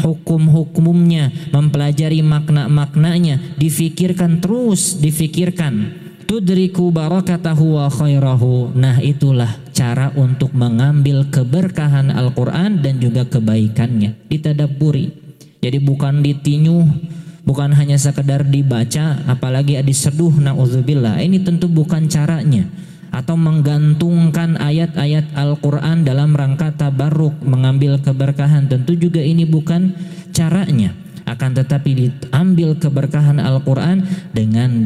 hukum-hukumnya, mempelajari makna-maknanya, difikirkan terus, difikirkan. Tudriku barakatahu wa khairahu. Nah, itulah cara untuk mengambil keberkahan Al-Quran dan juga kebaikannya, ditadabburi. Jadi bukan ditinyuh, bukan hanya sekedar dibaca, apalagi diseduh, na'udzubillah. Ini tentu bukan caranya. Atau menggantungkan ayat-ayat Al-Quran dalam rangka tabarruk, mengambil keberkahan, tentu juga ini bukan caranya. Akan tetapi diambil keberkahan Al-Quran dengan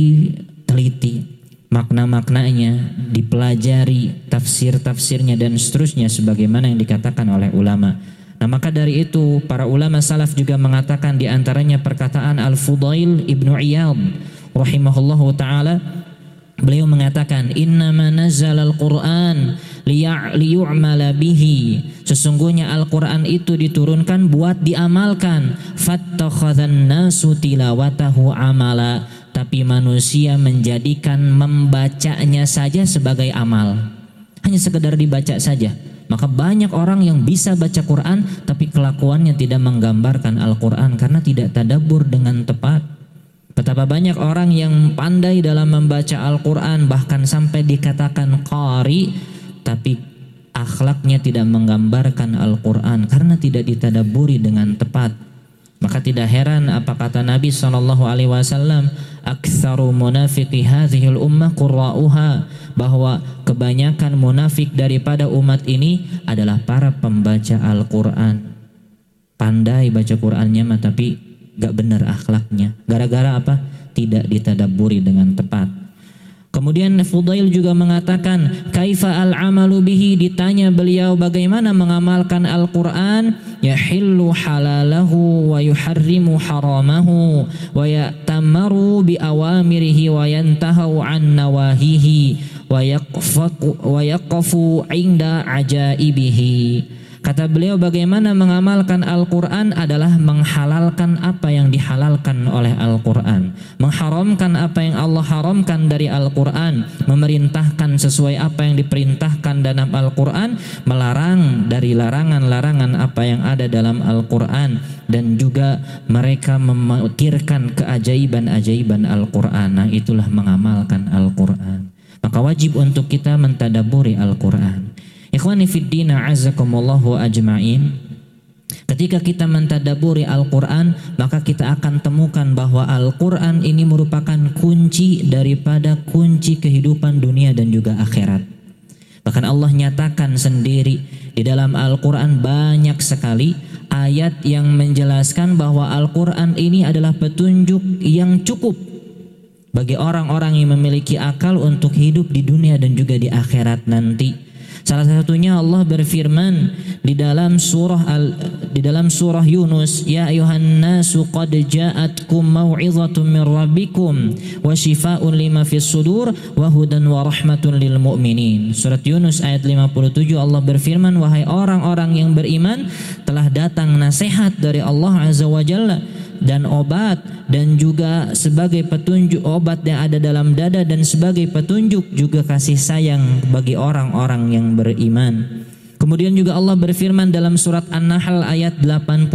diteliti makna-maknanya, dipelajari tafsir-tafsirnya dan seterusnya sebagaimana yang dikatakan oleh ulama. Nah, maka dari itu para ulama salaf juga mengatakan, di antaranya perkataan Al-Fudail Ibnu Iyad rahimahullahu ta'ala, beliau mengatakan, innama nazzalal Qur'an liyu'mala bihi. Sesungguhnya Al-Quran itu diturunkan buat diamalkan. Fattakhadhan nasu tilawatahu amala. Tapi manusia menjadikan membacanya saja sebagai amal. Hanya sekedar dibaca saja. Maka banyak orang yang bisa baca Quran tapi kelakuannya tidak menggambarkan Al-Quran karena tidak tadabbur dengan tepat. Betapa banyak orang yang pandai dalam membaca Al-Quran, bahkan sampai dikatakan qari, tapi akhlaknya tidak menggambarkan Al-Quran karena tidak ditadabburi dengan tepat. Maka tidak heran apa kata Nabi SAW, aktsaru munafiqi hadhil ummah qurra'uha, bahwa kebanyakan munafik daripada umat ini adalah para pembaca Al-Quran. Pandai baca Qurannya mah tapi gak benar akhlaknya. Gara-gara apa? Tidak ditadabburi dengan tepat. Kemudian Fudail juga mengatakan, kaifa al-amalu bihi, ditanya beliau bagaimana mengamalkan Al-Quran, yahillu halalahu wa yuharrimu haramahu wa ya'tamaru bi awamirihi wa yantahu an nawahihi wa yaqfu inda ajaibihi. Kata beliau, bagaimana mengamalkan Al-Quran adalah menghalalkan apa yang dihalalkan oleh Al-Quran, mengharamkan apa yang Allah haramkan dari Al-Quran, memerintahkan sesuai apa yang diperintahkan dalam Al-Quran, melarang dari larangan-larangan apa yang ada dalam Al-Quran, dan juga mereka memikirkan keajaiban-ajaiban Al-Quran. Nah, itulah mengamalkan Al-Quran. Maka wajib untuk kita mentadabburi Al-Quran. Ikhwani fiddin a'azzakumullahu ajma'in. Ketika kita mentadabburi Al-Quran, maka kita akan temukan bahwa Al-Quran ini merupakan kunci daripada kunci kehidupan dunia dan juga akhirat. Bahkan Allah nyatakan sendiri di dalam Al-Quran banyak sekali ayat yang menjelaskan bahwa Al-Quran ini adalah petunjuk yang cukup bagi orang-orang yang memiliki akal untuk hidup di dunia dan juga di akhirat nanti. Salah satunya Allah berfirman di dalam surah Yunus, ya ayuhan nasu qad ja'atkum mau'izatun min rabbikum wa shifaa'un lima fis sudur wa hudan wa rahmatun lil mu'minin. Surat Yunus ayat 57, Allah berfirman, wahai orang-orang yang beriman, telah datang nasihat dari Allah Azza wa Jalla dan obat, dan juga sebagai petunjuk, obat yang ada dalam dada, dan sebagai petunjuk juga kasih sayang bagi orang-orang yang beriman. Kemudian juga Allah berfirman dalam surat An-Nahl ayat 89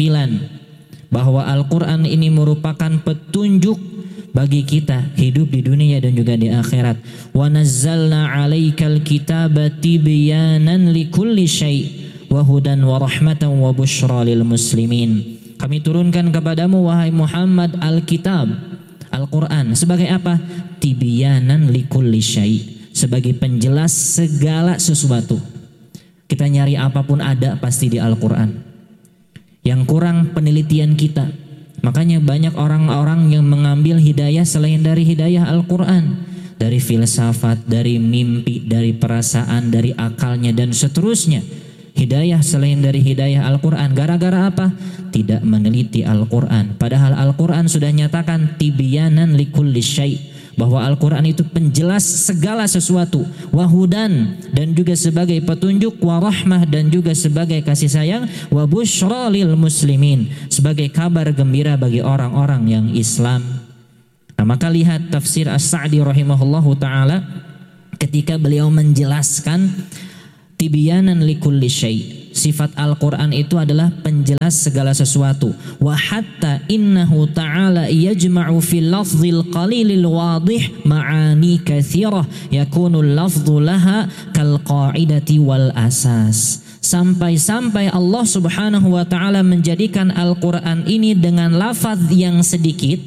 bahwa Al-Quran ini merupakan petunjuk bagi kita hidup di dunia dan juga di akhirat. Wa nazzalna 'alaikal kitaba tibyanan likulli syai' wa hudan wa rahmatan wa busyra lil muslimin. Kami turunkan kepadamu wahai Muhammad Al-Kitab, Al-Quran, sebagai apa? Tibyanan likulli syai', sebagai penjelas segala sesuatu. Kita nyari apapun ada pasti di Al-Quran. Yang kurang penelitian kita. Makanya banyak orang-orang yang mengambil hidayah selain dari hidayah Al-Quran. Dari filsafat, dari mimpi, dari perasaan, dari akalnya dan seterusnya. Hidayah selain dari hidayah Al-Quran. Gara-gara apa? Tidak meneliti Al-Quran. Padahal Al-Quran sudah nyatakan tibyanan likulli syai', bahwa Al-Quran itu penjelas segala sesuatu, wahudan, dan juga sebagai petunjuk, warahmah, dan juga sebagai kasih sayang, wa busyra lil muslimin, sebagai kabar gembira bagi orang-orang yang Islam. Nah, maka lihat tafsir As-Sa'di rahimahullahu ta'ala ketika beliau menjelaskan tibyanan likulli syai'. Sifat Al-Quran itu adalah penjelas segala sesuatu. Wa hatta innahu ta'ala yajma'u fil lafzil qalilil wadih ma'ani katsirah yakunu lafzu laha kal qa'idati wal asas. Sampai-sampai Allah Subhanahu wa ta'ala menjadikan Al-Quran ini dengan lafaz yang sedikit,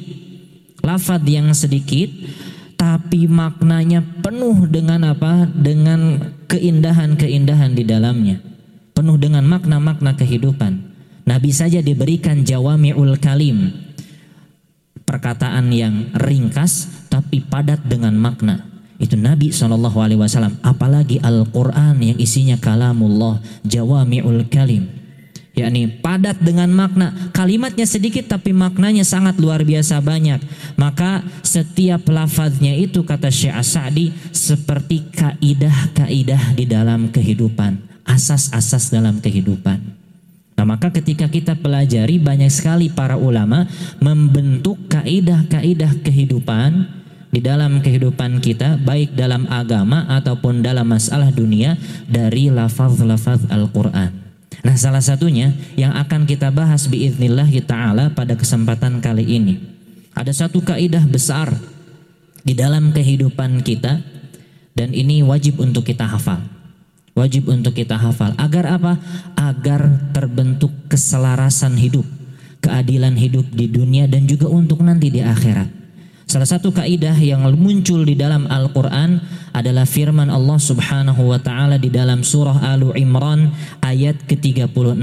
tapi maknanya penuh dengan apa? Dengan keindahan-keindahan di dalamnya. Penuh dengan makna-makna kehidupan. Nabi saja diberikan jawami'ul kalim, perkataan yang ringkas tapi padat dengan makna. Itu Nabi SAW. Apalagi Al-Quran yang isinya kalamullah, jawami'ul kalim, yakni padat dengan makna. Kalimatnya sedikit tapi maknanya sangat luar biasa banyak. Maka setiap lafaznya itu, kata Syekh As-Sa'di, seperti kaidah-kaidah di dalam kehidupan, asas-asas dalam kehidupan. Nah, maka ketika kita pelajari, banyak sekali para ulama membentuk kaidah-kaidah kehidupan di dalam kehidupan kita, baik dalam agama ataupun dalam masalah dunia, dari lafaz-lafaz Al-Quran. Nah, salah satunya yang akan kita bahas biidznillahi ta'ala pada kesempatan kali ini, ada satu kaidah besar di dalam kehidupan kita, dan ini wajib untuk kita hafal. Wajib untuk kita hafal. Agar apa? Agar terbentuk keselarasan hidup, keadilan hidup di dunia dan juga untuk nanti di akhirat. Salah satu kaidah yang muncul di dalam Al-Quran adalah firman Allah Subhanahu wa ta'ala di dalam surah Alu Imran ayat ke-36.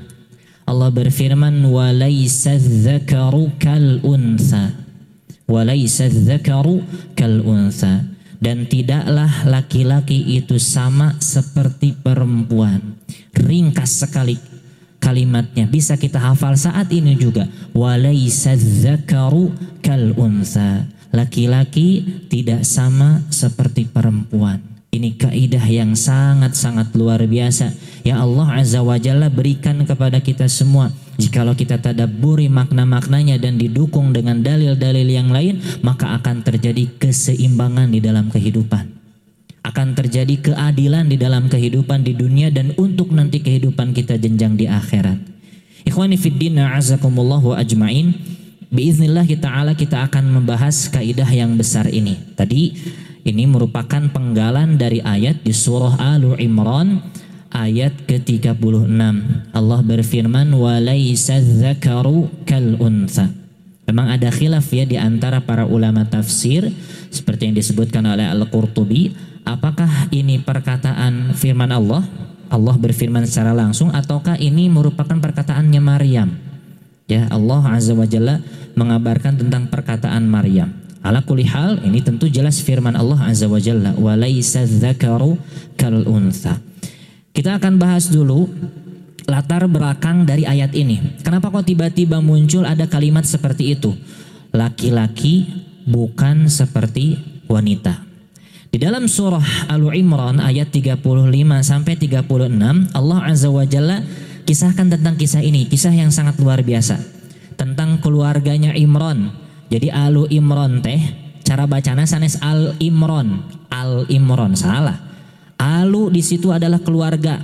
Allah berfirman, وَلَيْسَ الذَّكَرُ كَالْأُنْثَى وَلَيْسَ الذَّكَرُ كَالْأُنْثَى. Dan tidaklah laki-laki itu sama seperti perempuan. Ringkas sekali kalimatnya, bisa kita hafal saat ini juga. Walaysa dzakaru kal untha. Laki-laki tidak sama seperti perempuan. Ini kaidah yang sangat-sangat luar biasa ya Allah Azza wa Jalla berikan kepada kita semua. Jikalau kita tadabburi makna-maknanya dan didukung dengan dalil-dalil yang lain, maka akan terjadi keseimbangan di dalam kehidupan. Akan terjadi keadilan di dalam kehidupan di dunia dan untuk nanti kehidupan kita jenjang di akhirat. Ikhwani fiddin, a'azakumullah wa ajma'in. Biiznillah ta'ala kita akan membahas kaidah yang besar ini. Tadi ini merupakan penggalan dari ayat di surah Alu Imran ayat ke-36. Allah berfirman, walaysa dzakaru kal untha. Memang ada khilaf ya di antara para ulama tafsir, seperti yang disebutkan oleh Al-Qurtubi, apakah ini perkataan firman Allah? Allah berfirman secara langsung, ataukah ini merupakan perkataannya Maryam? Ya, Allah Azza wa Jalla mengabarkan tentang perkataan Maryam. Ala kulli hal, ini tentu jelas firman Allah Azza wa Jalla, walaysa dzakaru kal untha. Kita akan bahas dulu latar belakang dari ayat ini. Kenapa kok tiba-tiba muncul ada kalimat seperti itu? Laki-laki bukan seperti wanita. Di dalam surah Al-Imran ayat 35 sampai 36, Allah Azza wa Jalla kisahkan tentang kisah ini, kisah yang sangat luar biasa, tentang keluarganya Imran. Jadi Alu Imran teh cara bacana sanes Al-Imran. Al-Imran salah. Alu di situ adalah keluarga.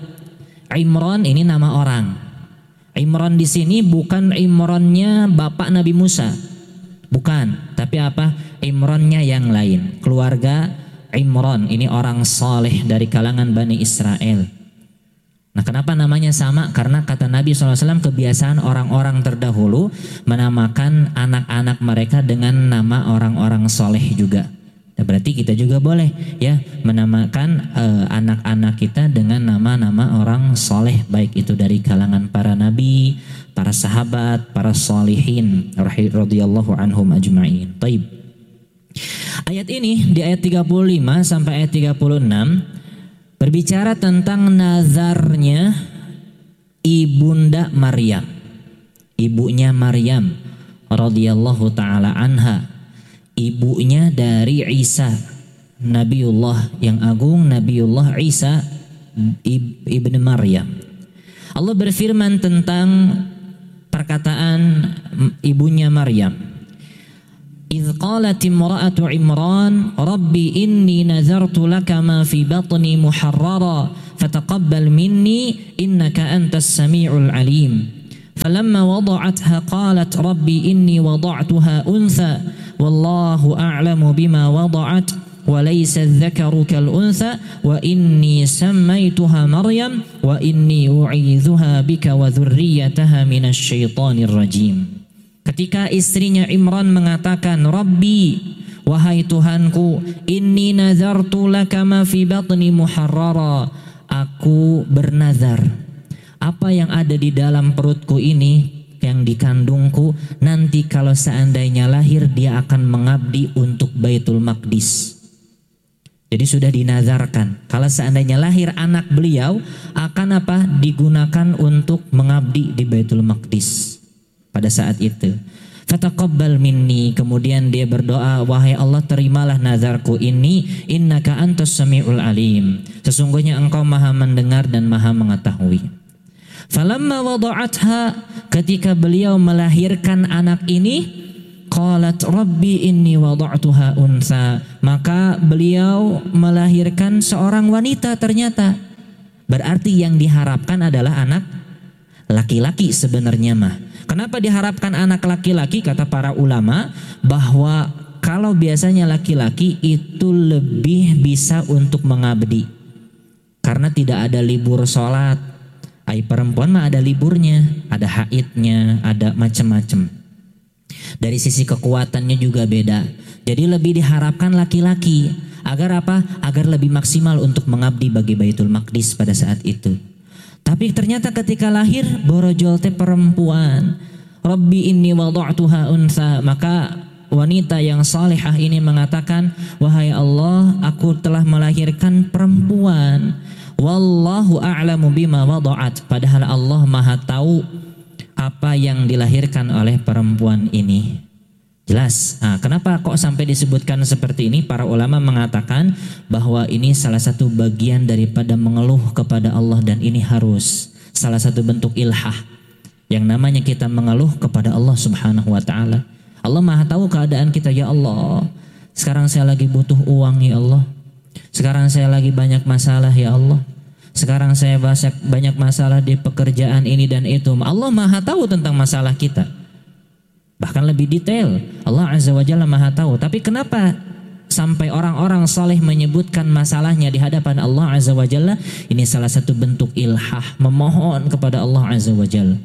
Imran ini nama orang. Imran di sini bukan Imrannya bapak Nabi Musa. Bukan, tapi apa? Imrannya yang lain. Keluarga Imran ini orang soleh dari kalangan Bani Israel. Nah, kenapa namanya sama? Karena kata Nabi SAW, kebiasaan orang-orang terdahulu menamakan anak-anak mereka dengan nama orang-orang soleh juga. Nah, berarti kita juga boleh ya menamakan anak-anak kita dengan nama-nama orang soleh, baik itu dari kalangan para nabi, para sahabat, para sholihin radhiyallahu anhum ajma'in. Taib. Ayat ini di ayat 35 sampai ayat 36 berbicara tentang nazarnya ibunda Maryam, ibunya Maryam radhiyallahu taala anha, ibunya dari Isa, Nabiullah yang agung, Nabiullah Isa ibn Maryam. Allah berfirman tentang perkataan ibunya Maryam. إذ قالت امرأة عمران ربي إني نذرت لك ما في بطني محررا fataqabbal minni innaka antas samiul alim. Falamma wada'atha qalat rabbi inni wada'tuha untha wallahu a'lamu bima wada'at wa laysa adh-dhakaru kal untha wa inni sammaytuha Maryam wa inni u'idzuha bika wa dhurriyyataha minasy syaithanir rajim. Ketika istrinya Imran mengatakan, Rabbi, wahai Tuhanku, inni nazartu laka ma fi batni muharrara, aku bernazar apa yang ada di dalam perutku ini, yang dikandungku, nanti kalau seandainya lahir dia akan mengabdi untuk Baitul Maqdis. Jadi sudah dinazarkan kalau seandainya lahir anak beliau akan apa? Digunakan untuk mengabdi di Baitul Maqdis pada saat itu. Fataqabbal minni, kemudian dia berdoa, wahai Allah, terimalah nazarku ini, innaka antas samiul alim, sesungguhnya engkau maha mendengar dan maha mengetahui. Falamma wada'atha, ketika beliau melahirkan anak ini, qalat rabbi inni wada'tuha untha, maka beliau melahirkan seorang wanita ternyata. Berarti yang diharapkan adalah anak laki-laki sebenarnya mah. Kenapa diharapkan anak laki-laki? Kata para ulama bahwa kalau biasanya laki-laki itu lebih bisa untuk mengabdi karena tidak ada libur sholat. Perempuan mah ada liburnya, ada haidnya, ada macam-macam. Dari sisi kekuatannya juga beda. Jadi lebih diharapkan laki-laki agar apa? Agar lebih maksimal untuk mengabdi bagi Baitul Maqdis pada saat itu. Tapi ternyata ketika lahir borojol teh perempuan. Rabbi inni wada'tuha untha, maka wanita yang salihah ini mengatakan, wahai Allah, aku telah melahirkan perempuan. Wallahu a'lamu bima wada'at, padahal Allah maha tahu apa yang dilahirkan oleh perempuan ini. Jelas. Nah, kenapa kok sampai disebutkan seperti ini? Para ulama mengatakan bahwa ini salah satu bagian daripada mengeluh kepada Allah, dan ini harus salah satu bentuk ilhah yang namanya kita mengeluh kepada Allah Subhanahu wa taala. Allah maha tahu keadaan kita. Ya Allah, sekarang saya lagi butuh uang ya Allah. Sekarang saya lagi banyak masalah ya Allah. Sekarang saya banyak masalah di pekerjaan ini dan itu. Allah maha tahu tentang masalah kita. Bahkan lebih detail. Allah Azza wa Jalla maha tahu. Tapi kenapa sampai orang-orang saleh menyebutkan masalahnya di hadapan Allah Azza wa Jalla? Ini salah satu bentuk ilhah, memohon kepada Allah Azza wa Jalla.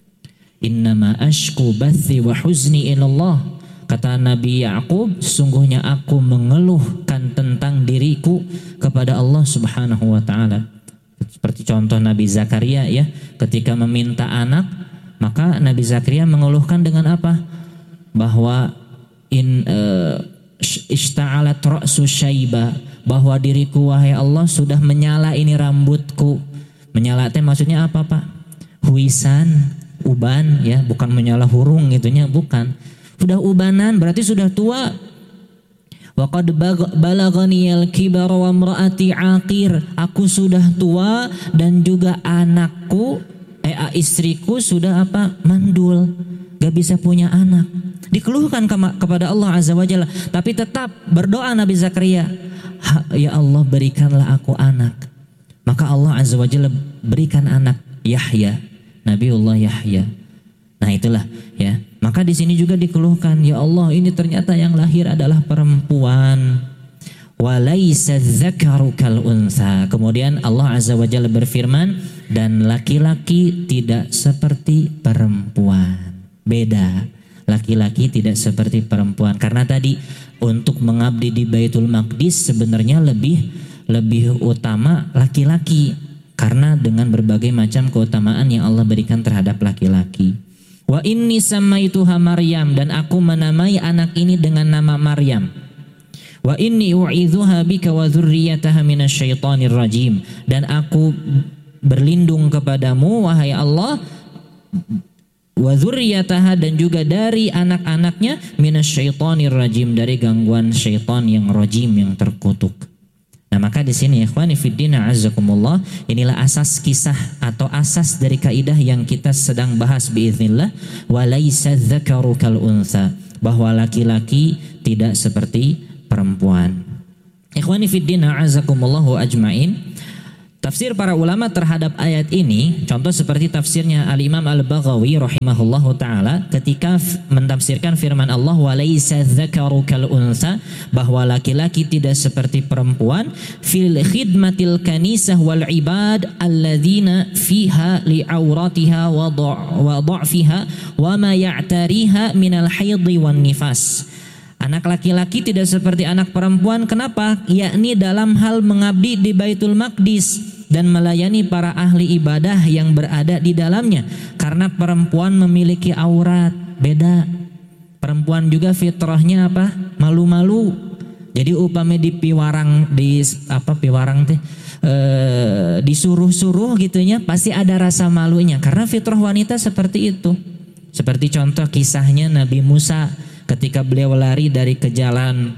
Innama ashku bathi wa huzni ilallah. Kata Nabi Ya'qub, sesungguhnya aku mengeluhkan tentang diriku kepada Allah Subhanahu wa taala. Seperti contoh Nabi Zakaria ya, ketika meminta anak, maka Nabi Zakaria mengeluhkan dengan apa? Bahwa ishta'alat ra'su syaiba, bahwa diriku wahai Allah sudah menyala ini rambutku. Menyala teh maksudnya apa Pak? Huisan, uban ya, bukan menyala hurung gitunya, bukan. Sudah ubanan berarti sudah tua. Wa qad balaghaniyal kibar wa imraati aqir, aku sudah tua dan juga anakku istriku sudah apa? Mandul, gak bisa punya anak. Dikeluhkan kepada Allah Azza wa Jalla, tapi tetap berdoa Nabi Zakaria, ya Allah berikanlah aku anak. Maka Allah Azza wa Jalla berikan anak, Yahya, Nabiullah Yahya. Nah itulah ya. Maka di sini juga dikeluhkan, ya Allah ini ternyata yang lahir adalah perempuan. Walaysa dzakaru kal untha. Kemudian Allah Azza wa Jalla berfirman, dan laki-laki tidak seperti perempuan. Beda. Laki-laki tidak seperti perempuan. Karena tadi untuk mengabdi di Baitul Maqdis sebenarnya lebih utama laki-laki. Karena dengan berbagai macam keutamaan yang Allah berikan terhadap laki-laki. Wa inni sammaituha Maryam, dan aku menamai anak ini dengan nama Maryam. Wa inni u'idzuha bika wa dzurriyyataha minasyaitonir rajim, dan aku berlindung kepadamu wahai Allah, wa dzurriyyataha, dan juga dari anak-anaknya, minasyaitonir rajim, dari gangguan syaitan yang rajim, yang terkutuk. Nah maka di sini ikhwani fiddin a'azzakumullah, inilah asas kisah atau asas dari kaidah yang kita sedang bahas biiznillah, walaysa dzakaru kal untha, bahwa laki-laki tidak seperti perempuan. Ikhwani fiddin a'azzakumullah ajmain. Tafsir para ulama terhadap ayat ini, contoh seperti tafsirnya Al-Imam Al-Baghawi rahimahullahu ta'ala ketika mentafsirkan firman Allah walaysa dzakaru kal untha, bahwa laki-laki tidak seperti perempuan fil khidmatil kanisah wal ibad alladzina fiha li'auratiha wa dha'fiha wa ma ya'tariha minal haidhi wan nifas. Anak laki-laki tidak seperti anak perempuan. Kenapa? Yakni dalam hal mengabdi di Baitul Maqdis dan melayani para ahli ibadah yang berada di dalamnya. Karena perempuan memiliki aurat beda. Perempuan juga fitrahnya apa? Malu-malu. Jadi upami disuruh-suruh gitunya, pasti ada rasa malunya. Karena fitrah wanita seperti itu. Seperti contoh kisahnya Nabi Musa ketika beliau lari dari kejalan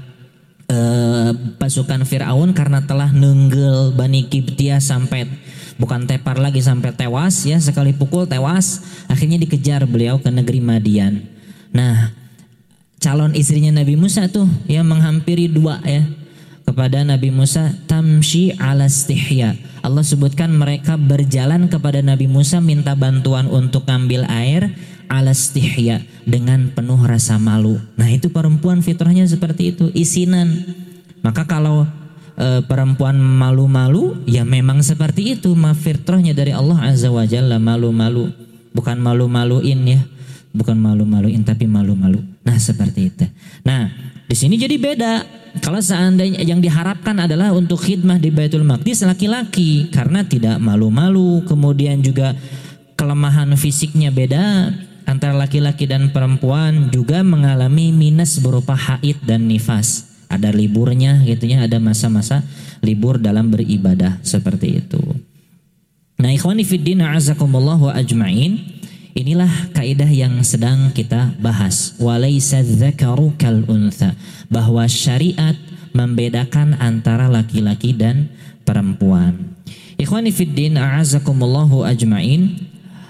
pasukan Fir'aun karena telah nenggel Bani Qibtiyah sampai bukan tepar lagi, sampai tewas ya, sekali pukul tewas. Akhirnya dikejar beliau ke negeri Madian. Nah, calon istrinya Nabi Musa tuh ya menghampiri dua ya kepada Nabi Musa, tamshi ala istihya. Allah sebutkan mereka berjalan kepada Nabi Musa minta bantuan untuk ngambil air ala istihya, dengan penuh rasa malu. Nah, itu perempuan fitrahnya seperti itu, isinan. Maka kalau perempuan malu-malu ya memang seperti itu, fitrahnya dari Allah Azza wa Jalla, malu-malu. Bukan malu-maluin ya, bukan malu-maluin tapi malu-malu. Nah, seperti itu. Nah, di sini jadi beda. Kalau seandainya yang diharapkan adalah untuk khidmah di Baitul Maqdis laki-laki, karena tidak malu-malu, kemudian juga kelemahan fisiknya beda antara laki-laki dan perempuan, juga mengalami minus berupa haid dan nifas. Ada liburnya gitu ya, ada masa-masa libur dalam beribadah seperti itu. Nah, ikhwani fiddin a'azakumullah wa ajma'in, inilah kaidah yang sedang kita bahas. Walaysa dzakaru kal untha, bahwa syariat membedakan antara laki-laki dan perempuan. Ikhwani fiddin a'azakumullah wa ajma'in,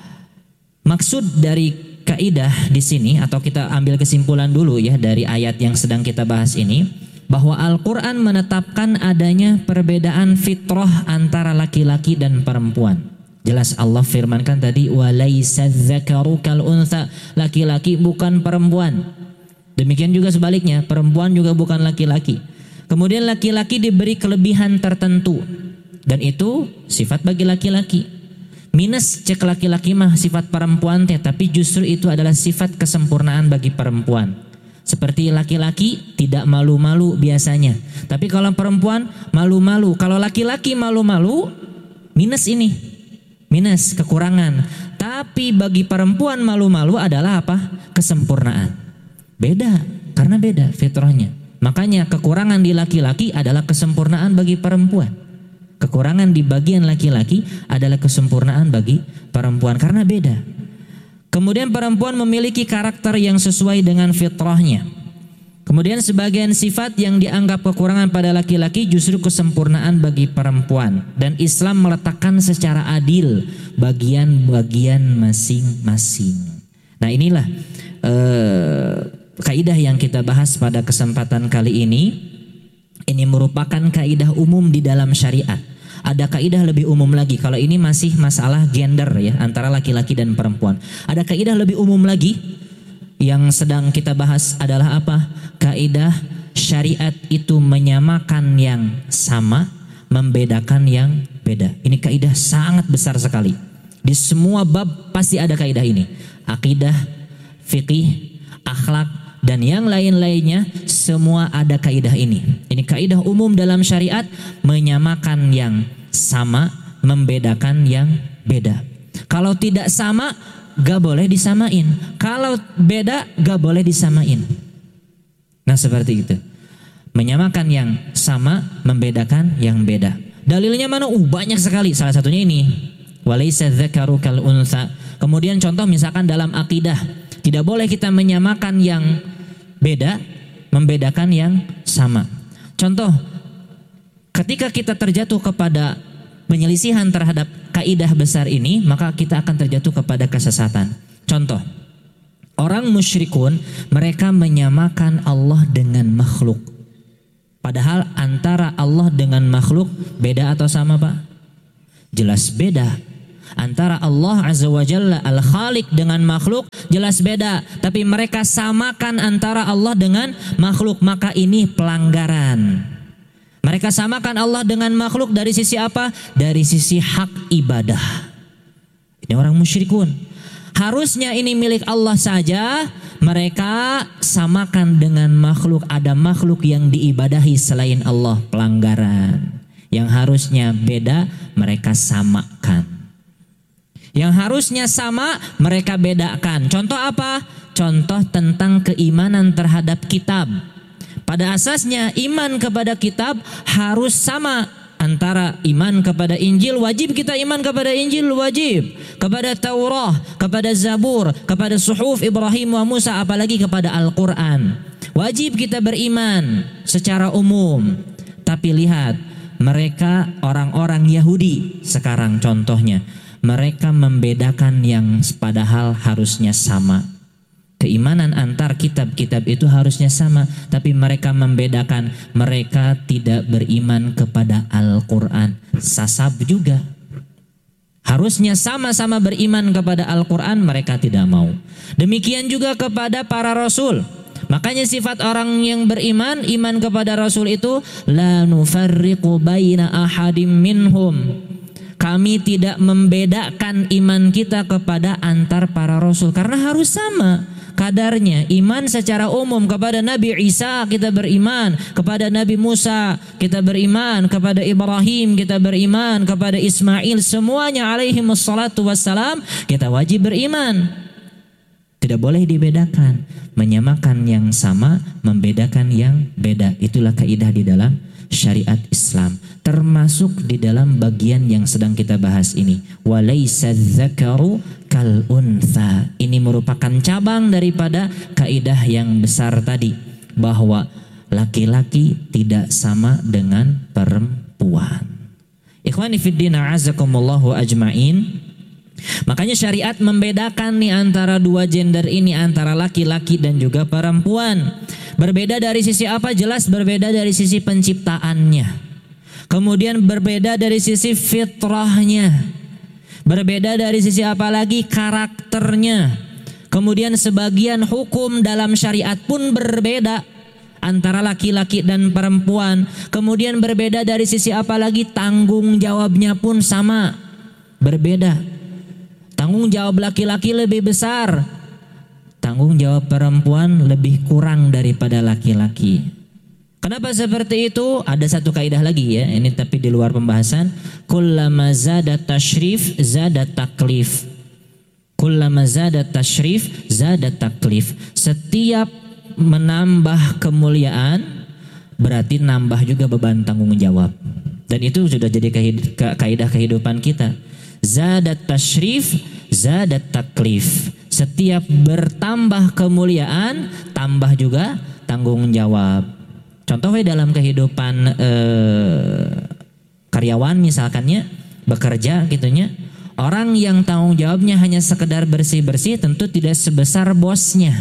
maksud dari kaidah di sini, atau kita ambil kesimpulan dulu ya dari ayat yang sedang kita bahas ini, bahwa Al-Quran menetapkan adanya perbedaan fitrah antara laki-laki dan perempuan. Jelas Allah firmankan tadi, walaysa dzakaru kal untha, laki-laki bukan perempuan. Demikian juga sebaliknya, perempuan juga bukan laki-laki. Kemudian laki-laki diberi kelebihan tertentu, dan itu sifat bagi laki-laki. Minus cek laki-laki mah sifat perempuan teh, tapi justru itu adalah sifat kesempurnaan bagi perempuan. Seperti laki-laki tidak malu-malu biasanya, tapi kalau perempuan malu-malu. Kalau laki-laki malu-malu, minus ini, minus kekurangan. Tapi bagi perempuan malu-malu adalah apa? Kesempurnaan. Beda, karena beda fitrahnya. Makanya kekurangan di laki-laki adalah kesempurnaan bagi perempuan. Kekurangan di bagian laki-laki adalah kesempurnaan bagi perempuan, karena beda. Kemudian perempuan memiliki karakter yang sesuai dengan fitrahnya. Kemudian sebagian sifat yang dianggap kekurangan pada laki-laki justru kesempurnaan bagi perempuan. Dan Islam meletakkan secara adil bagian-bagian masing-masing. Nah, inilah kaidah yang kita bahas pada kesempatan kali ini. Ini merupakan kaidah umum di dalam syariat. Ada kaidah lebih umum lagi. Kalau ini masih masalah gender ya, antara laki-laki dan perempuan. Ada kaidah lebih umum lagi yang sedang kita bahas adalah apa? Kaidah syariat itu menyamakan yang sama, membedakan yang beda. Ini kaidah sangat besar sekali. Di semua bab pasti ada kaidah ini. Akidah, fikih, akhlak, dan yang lain-lainnya, semua ada kaidah ini. Ini kaidah umum dalam syariat, menyamakan yang sama, membedakan yang beda. Kalau tidak sama, gak boleh disamain. Kalau beda, gak boleh disamain. Nah, seperti itu. Menyamakan yang sama, membedakan yang beda. Dalilnya mana? Banyak sekali. Salah satunya ini. Walaysa dzakaru kal untha. Kemudian contoh misalkan dalam akidah, tidak boleh kita menyamakan yang beda, membedakan yang sama. Contoh, ketika kita terjatuh kepada penyelisihan terhadap kaidah besar ini, maka kita akan terjatuh kepada kesesatan. Contoh, orang musyrikun, mereka menyamakan Allah dengan makhluk. Padahal antara Allah dengan makhluk beda atau sama, Pak? Jelas beda. Antara Allah Azza wa Jalla Al-Khaliq dengan makhluk jelas beda. Tapi mereka samakan antara Allah dengan makhluk. Maka ini pelanggaran. Mereka samakan Allah dengan makhluk dari sisi apa? Dari sisi hak ibadah. Ini orang musyrikun. Harusnya ini milik Allah saja. Mereka samakan dengan makhluk. Ada makhluk yang diibadahi selain Allah. Pelanggaran. Yang harusnya beda mereka samakan. Yang harusnya sama mereka bedakan. Contoh apa? Contoh tentang keimanan terhadap kitab. Pada asasnya iman kepada kitab harus sama. Antara iman kepada Injil, wajib kita iman kepada Injil, wajib. Kepada Taurat, kepada Zabur, kepada Suhuf Ibrahim wa Musa, apalagi kepada Al-Quran. Wajib kita beriman secara umum. Tapi lihat, mereka orang-orang Yahudi sekarang contohnya. Mereka membedakan yang padahal harusnya sama. Keimanan antar kitab-kitab itu harusnya sama. Tapi mereka membedakan. Mereka tidak beriman kepada Al-Quran. Sasab juga. Harusnya sama-sama beriman kepada Al-Quran. Mereka tidak mau. Demikian juga kepada para Rasul. Makanya sifat orang yang beriman, iman kepada Rasul itu la nufarriqu baina ahadim minhum. Kami tidak membedakan iman kita kepada antar para rasul karena harus sama kadarnya. Iman secara umum kepada Nabi Isa kita beriman, kepada Nabi Musa kita beriman, kepada Ibrahim kita beriman, kepada Ismail, semuanya alaihi wassalatu wassalam kita wajib beriman. Tidak boleh dibedakan, menyamakan yang sama, membedakan yang beda. Itulah kaidah di dalam syariat Islam, termasuk di dalam bagian yang sedang kita bahas ini. Walaysa dzakaru kal untha. Ini merupakan cabang daripada kaidah yang besar tadi, bahwa laki-laki tidak sama dengan perempuan. Ikhwani fid din a'azakumullahu ajmain. Makanya syariat membedakan nih antara dua gender ini, antara laki-laki dan juga perempuan. Berbeda dari sisi apa? Jelas berbeda dari sisi penciptaannya. Kemudian berbeda dari sisi fitrahnya. Berbeda dari sisi apa lagi? Karakternya. Kemudian sebagian hukum dalam syariat pun berbeda antara laki-laki dan perempuan. Kemudian berbeda dari sisi apa lagi? Tanggung jawabnya pun sama. Berbeda. Tanggung jawab laki-laki lebih besar. Tanggung jawab perempuan lebih kurang daripada laki-laki. Kenapa seperti itu? Ada satu kaidah lagi ya. Ini tapi di luar pembahasan. Kullama zada tashrif zada taklif. Kullama zada tashrif zada taklif. Setiap menambah kemuliaan berarti nambah juga beban tanggung jawab. Dan itu sudah jadi kaidah kehidupan kita. Zada tashrif zada taklif. Setiap bertambah kemuliaan, tambah juga tanggung jawab. Contohnya dalam kehidupan karyawan misalkannya, bekerja gitunya. Orang yang tanggung jawabnya hanya sekedar bersih-bersih tentu tidak sebesar bosnya.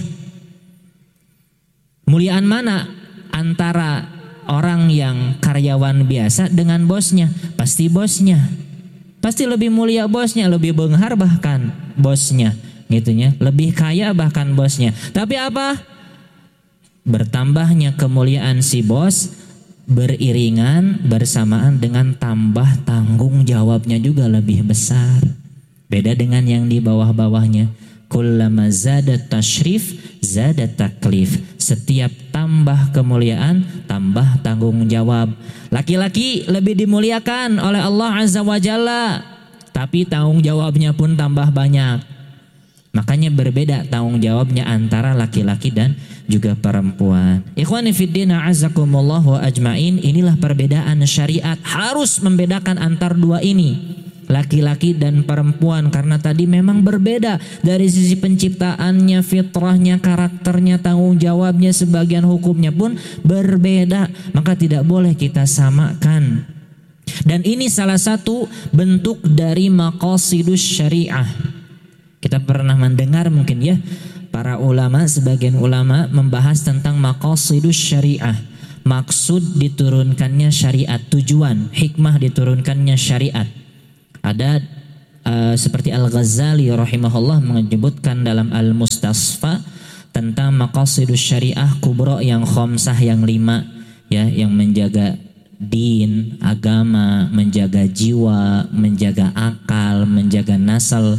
Muliaan mana antara orang yang karyawan biasa dengan bosnya? Pasti bosnya. Pasti lebih mulia bosnya, lebih benghar bahkan bosnya. Gitunya, lebih kaya bahkan bosnya. Tapi apa? Bertambahnya kemuliaan si bos beriringan bersamaan dengan tambah tanggung jawabnya juga lebih besar. Beda dengan yang di bawah-bawahnya. Kullama zada tashrif zada taklif. Setiap tambah kemuliaan tambah tanggung jawab. Laki-laki lebih dimuliakan oleh Allah Azza wa Jalla, tapi tanggung jawabnya pun tambah banyak. Makanya berbeda tanggung jawabnya antara laki-laki dan juga perempuan. Ikhwani fiddin a'azakumullahu ajmain. Inilah perbedaan syariat. Harus membedakan antar dua ini, laki-laki dan perempuan, karena tadi memang berbeda dari sisi penciptaannya, fitrahnya, karakternya, tanggung jawabnya, sebagian hukumnya pun berbeda. Maka tidak boleh kita samakan. Dan ini salah satu bentuk dari maqasidus syariah. Kita pernah mendengar mungkin ya, para ulama, sebagian ulama membahas tentang maqasidus syariah. Maksud diturunkannya syariat, tujuan, hikmah diturunkannya syariat. Ada seperti Al-Ghazali rahimahullah menyebutkan dalam Al-Mustasfa tentang maqasidus syariah kubra yang khamsah, yang 5 ya, yang menjaga din, agama, menjaga jiwa, menjaga akal, menjaga nasal,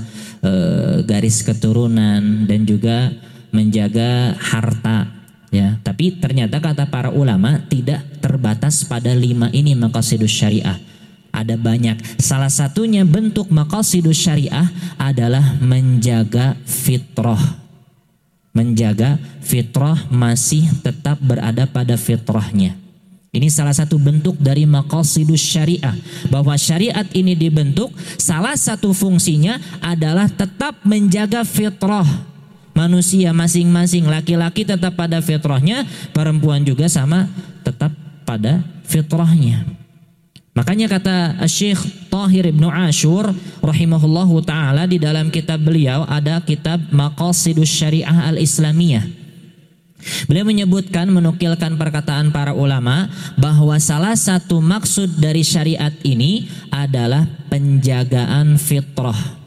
garis keturunan, dan juga menjaga harta ya. Tapi ternyata kata para ulama tidak terbatas pada 5 ini maqasidus syariah. Ada banyak. Salah satunya bentuk maqasidus syariah adalah menjaga fitrah. Menjaga fitrah masih tetap berada pada fitrahnya. Ini salah satu bentuk dari maqasidus syariah. Bahwa syariat ini dibentuk, salah satu fungsinya adalah tetap menjaga fitrah manusia masing-masing. Laki-laki tetap pada fitrahnya, perempuan juga sama, tetap pada fitrahnya. Makanya kata Syekh Tahir Ibnu Ashur rahimahullahu ta'ala di dalam kitab beliau, ada kitab Maqasidus Syariah Al-Islamiyah. Beliau menyebutkan, menukilkan perkataan para ulama bahwa salah satu maksud dari syariat ini adalah penjagaan fitrah.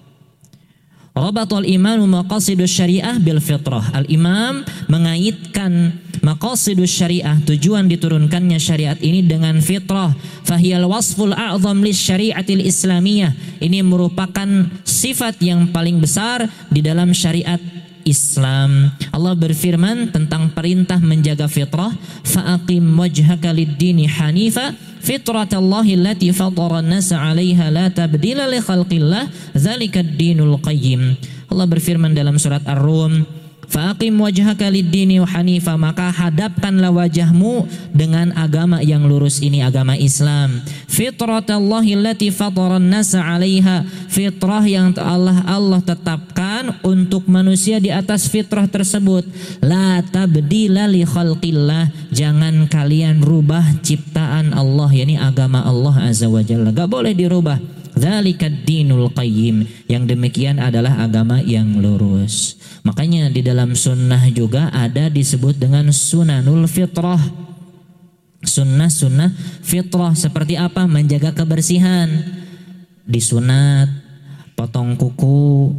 Rabatul imam maqasidus syariah bil fitrah. Al-imam mengaitkan maqasidus syariah, tujuan diturunkannya syariat ini, dengan fitrah. Fahiyal wasful a'zam lis syariatil islamiyah. Ini merupakan sifat yang paling besar di dalam syariat Islam. Allah berfirman tentang perintah menjaga fitrah, fa'aqim wajhaka lid-dini hanifa fitratallahi allati fatara an-nasa 'alaiha la tabdila li khalqillah dzalikad dinul qayyim. Allah berfirman dalam surat Ar-Rum, fa'aqim wajhaka lid-dini hanifa, maka hadapkanlah wajahmu dengan agama yang lurus ini, agama Islam. Fitratallahi allati fatara an-nasa 'alaiha, fitrah yang Allah tetapkan untuk manusia di atas fitrah tersebut. La tabdila li khalqillah, jangan kalian rubah ciptaan Allah, yakni agama Allah azza wa jalla, enggak boleh dirubah. Dzalikad dinul qayyim, yang demikian adalah agama yang lurus. Makanya di dalam sunnah juga ada disebut dengan sunanul fitrah. Sunnah fitrah seperti apa? Menjaga kebersihan, disunat, potong kuku,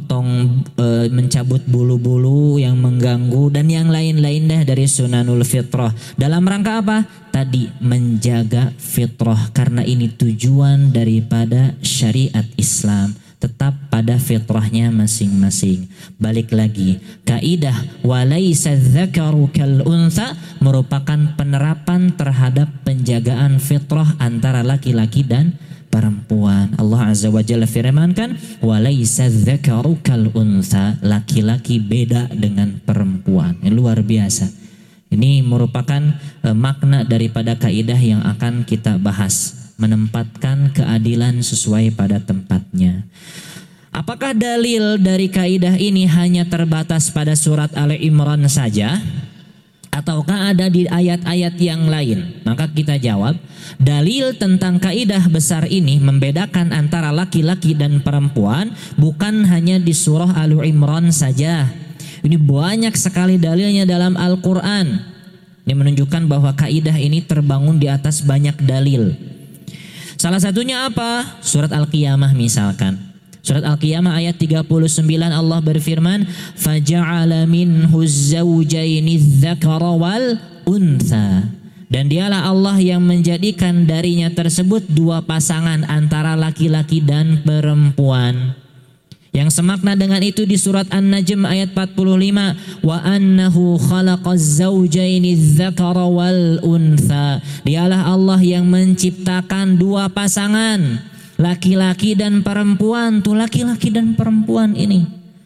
mencabut bulu-bulu yang mengganggu, dan yang lain-lain dah dari sunanul fitrah. Dalam rangka apa? Tadi menjaga fitrah, karena ini tujuan daripada syariat Islam. Tetap pada fitrahnya masing-masing. Balik lagi, kaidah walaysa dzakaru kal untha merupakan penerapan terhadap penjagaan fitrah antara laki-laki dan perempuan. Allah azza wa jalla firmankan, walaysa dzakaru kal untha, laki-laki beda dengan perempuan. Ini luar biasa. Ini merupakan makna daripada kaidah yang akan kita bahas, menempatkan keadilan sesuai pada tempatnya. Apakah dalil dari kaidah ini hanya terbatas pada surat Ali Imran saja, ataukah ada di ayat-ayat yang lain? Maka kita jawab, dalil tentang kaidah besar ini membedakan antara laki-laki dan perempuan bukan hanya di surah Ali Imran saja. Ini banyak sekali dalilnya dalam Al-Quran. Ini menunjukkan bahwa kaidah ini terbangun di atas banyak dalil. Salah satunya apa? Surat Al-Qiyamah misalkan. Surat Al-Qiyamah ayat 39 Allah berfirman, faja'ala minhu zawjaini dzakara wal untha. Dan dialah Allah yang menjadikan darinya tersebut dua pasangan antara laki-laki dan perempuan. Yang semakna dengan itu di surat An-Najm ayat 45, wa annahu khalaqaz zawjaini dzakara wal untha. Dialah Allah yang menciptakan dua pasangan, laki-laki dan perempuan. Tuh laki-laki dan perempuan ini.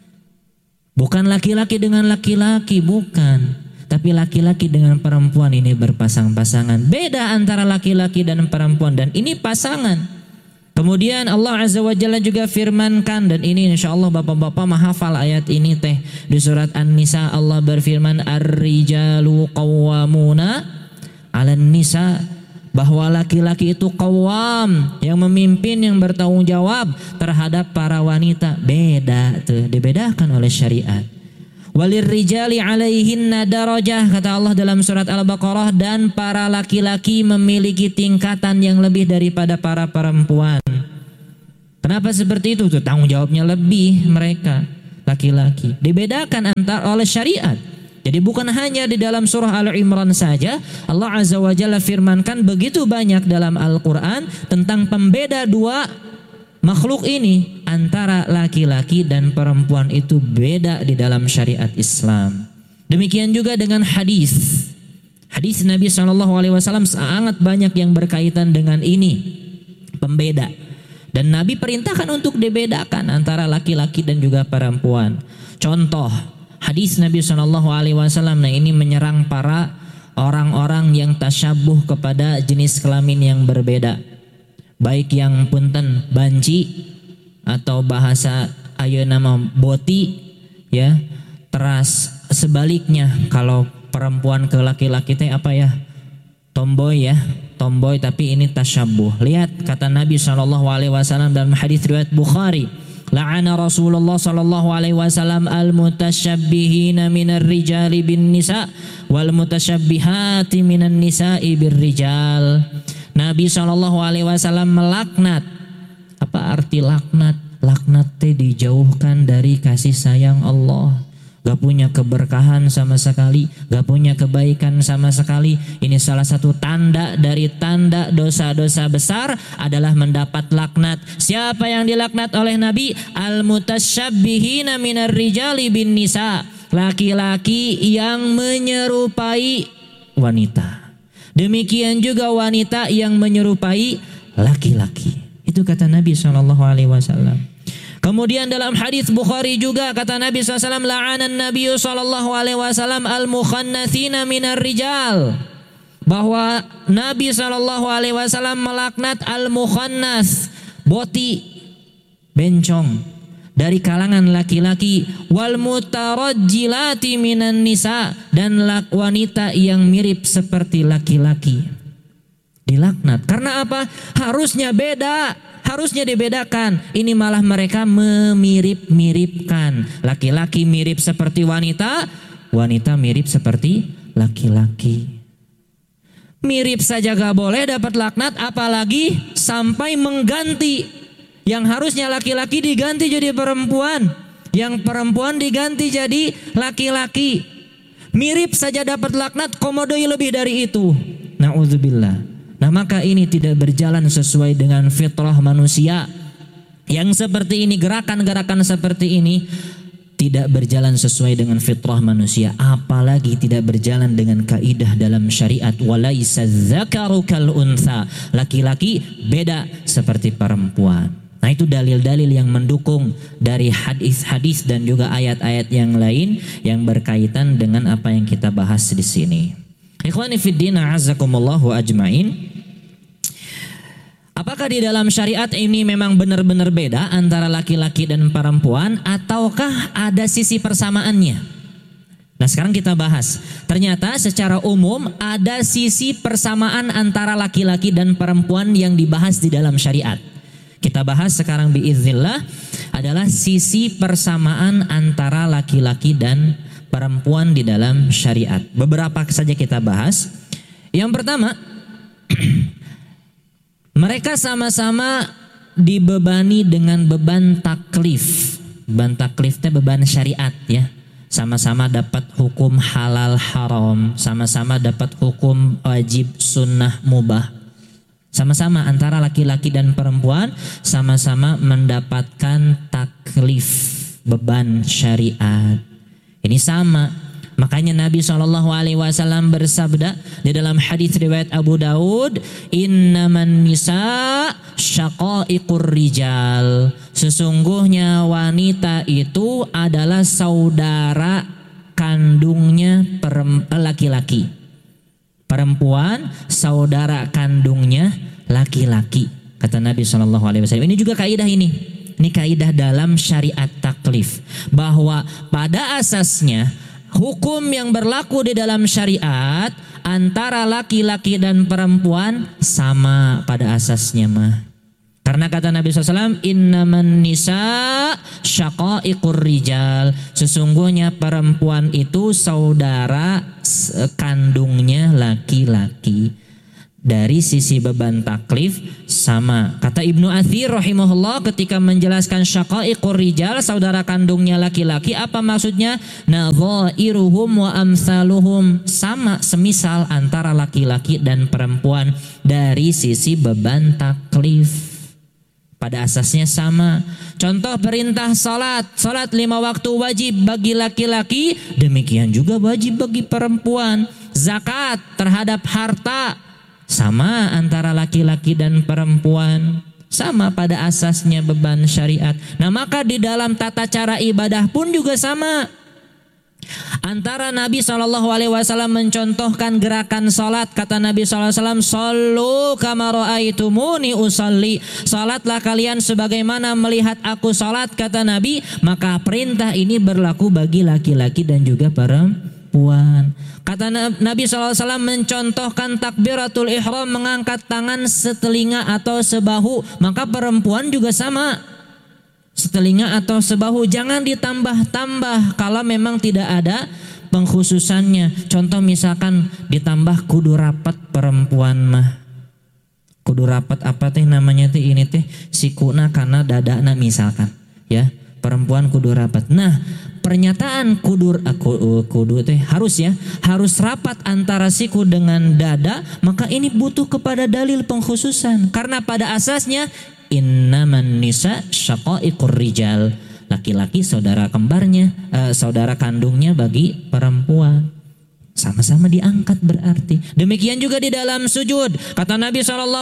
Bukan laki-laki dengan laki-laki, bukan. Tapi laki-laki dengan perempuan ini berpasang-pasangan. Beda antara laki-laki dan perempuan, dan ini pasangan. Kemudian Allah Azza wa Jalla juga firmankan, dan ini insya Allah bapak-bapak menghafal ayat ini teh, di surat An-Nisa Allah berfirman, ar-rijalu qawwamuna 'alan nisa, bahwa laki-laki itu qawwam, yang memimpin, yang bertanggung jawab terhadap para wanita. Beda tuh, dibedakan oleh syariat. Walirrijali 'alaihinna darajah, kata Allah dalam surat Al-Baqarah, dan para laki-laki memiliki tingkatan yang lebih daripada para perempuan. Kenapa seperti itu? Tuh tanggung jawabnya lebih mereka laki-laki. Dibedakan oleh syariat. Jadi bukan hanya di dalam surah Al-Imran saja, Allah Azza wa Jalla firmankan begitu banyak dalam Al-Quran tentang pembeda dua makhluk ini, antara laki-laki dan perempuan itu beda di dalam syariat Islam. Demikian juga dengan hadis. Hadis Nabi SAW sangat banyak yang berkaitan dengan ini, pembeda. Dan Nabi perintahkan untuk dibedakan antara laki-laki dan juga perempuan. Contoh hadis Nabi SAW, nah ini menyerang para orang-orang yang tasyabuh kepada jenis kelamin yang berbeda, baik yang punten banci atau bahasa ayo nama boti, ya. Teras sebaliknya kalau perempuan ke laki-laki teh apa ya? Tomboy ya, tomboy, tapi ini tasyabuh. Lihat kata Nabi SAW dalam hadis riwayat Bukhari, la'ana Rasulullah SAW al-mutasyabbihina minar rijali bin nisa wal mutasyabbihati minan nisa'i bir rijal. Nabi SAW melaknat. Apa arti laknat? Laknat teh dijauhkan dari kasih sayang Allah. Gak punya keberkahan sama sekali, gak punya kebaikan sama sekali. Ini salah satu tanda dari tanda dosa-dosa besar adalah mendapat laknat. Siapa yang dilaknat oleh Nabi? Al-mutasyabbihina minar rijali bin nisa, laki-laki yang menyerupai wanita. Demikian juga wanita yang menyerupai laki-laki. Itu kata Nabi SAW. Kemudian dalam hadis Bukhari juga kata Nabi SAW, la'anan Nabi SAW al-mukhannathina minar rijal, bahwa Nabi SAW melaknat al-mukhannath, boti, bencong, dari kalangan laki-laki, wal mutarajjilati minan nisa, dan wanita yang mirip seperti laki-laki. Dilaknat. Karena apa? Harusnya beda, harusnya dibedakan. Ini malah mereka memirip-miripkan. Laki-laki mirip seperti wanita, wanita mirip seperti laki-laki. Mirip saja gak boleh dapat laknat, apalagi sampai mengganti. Yang harusnya laki-laki diganti jadi perempuan, yang perempuan diganti jadi laki-laki. Mirip saja dapat laknat, komodoi lebih dari itu. Na'udzubillah. Nah maka ini tidak berjalan sesuai dengan fitrah manusia. Yang seperti ini, gerakan-gerakan seperti ini tidak berjalan sesuai dengan fitrah manusia. Apalagi tidak berjalan dengan kaidah dalam syariat. Walaisa dzakaru kal untha. Laki-laki beda seperti perempuan. Nah itu dalil-dalil yang mendukung dari hadis-hadis dan juga ayat-ayat yang lain yang berkaitan dengan apa yang kita bahas di sini. Ikhwani fiddin a'azzakumullahu ajmain. Apakah di dalam syariat ini memang benar-benar beda antara laki-laki dan perempuan, ataukah ada sisi persamaannya? Nah sekarang kita bahas. Ternyata secara umum ada sisi persamaan antara laki-laki dan perempuan yang dibahas di dalam syariat. Kita bahas sekarang biiznillah adalah sisi persamaan antara laki-laki dan perempuan di dalam syariat. Beberapa saja kita bahas. Yang pertama, mereka sama-sama dibebani dengan beban taklif. Beban taklif itu beban syariat ya. Sama-sama dapat hukum halal haram, sama-sama dapat hukum wajib sunnah mubah. Sama-sama antara laki-laki dan perempuan sama-sama mendapatkan taklif, beban syariat. Ini sama. Makanya Nabi SAW bersabda di dalam hadis riwayat Abu Daud, innaman nisa syaqaiqur rijal. Sesungguhnya wanita itu adalah saudara kandungnya laki-laki. Perempuan saudara kandungnya laki-laki, kata Nabi SAW. Ini juga kaidah ini. Ini kaidah dalam syariat taklif, bahwa pada asasnya hukum yang berlaku di dalam syariat antara laki-laki dan perempuan sama pada asasnya mah. Karena kata Nabi SAW, innaman nisa syaqaiqur rijal. Sesungguhnya perempuan itu saudara kandungnya laki-laki. Dari sisi beban taklif sama. Kata Ibnu Athir rahimahullah ketika menjelaskan syaqaiqur rijal, saudara kandungnya laki-laki, apa maksudnya? Nadhairuhum wa amsaluhum, sama semisal antara laki-laki dan perempuan dari sisi beban taklif. Pada asasnya sama. Contoh perintah salat 5 waktu wajib bagi laki-laki, demikian juga wajib bagi perempuan. Zakat terhadap harta sama antara laki-laki dan perempuan, sama pada asasnya beban syariat. Nah maka di dalam tata cara ibadah pun juga sama. Antara Nabi SAW mencontohkan gerakan salat, kata Nabi SAW, "Shallu kama ra'aitumuni usalli." Salatlah kalian sebagaimana melihat aku salat, kata Nabi. Maka perintah ini berlaku bagi laki-laki dan juga perempuan. Kata Nabi SAW mencontohkan takbiratul ihram, mengangkat tangan setelinga atau sebahu, maka perempuan juga sama, setelinga atau sebahu. Jangan ditambah-tambah kalau memang tidak ada pengkhususannya. Contoh misalkan ditambah kudu rapat perempuan mah. Kudu rapat apa teh namanya teh, ini teh sikuna karena dadana misalkan, ya. Perempuan kudu rapat. Nah, pernyataan kudu teh harus rapat antara siku dengan dada, maka ini butuh kepada dalil pengkhususan. Karena pada asasnya innaman nisa syaqaiqur rijal, laki-laki saudara kembarnya, saudara kandungnya bagi perempuan. Sama-sama diangkat berarti. Demikian juga di dalam sujud. Kata Nabi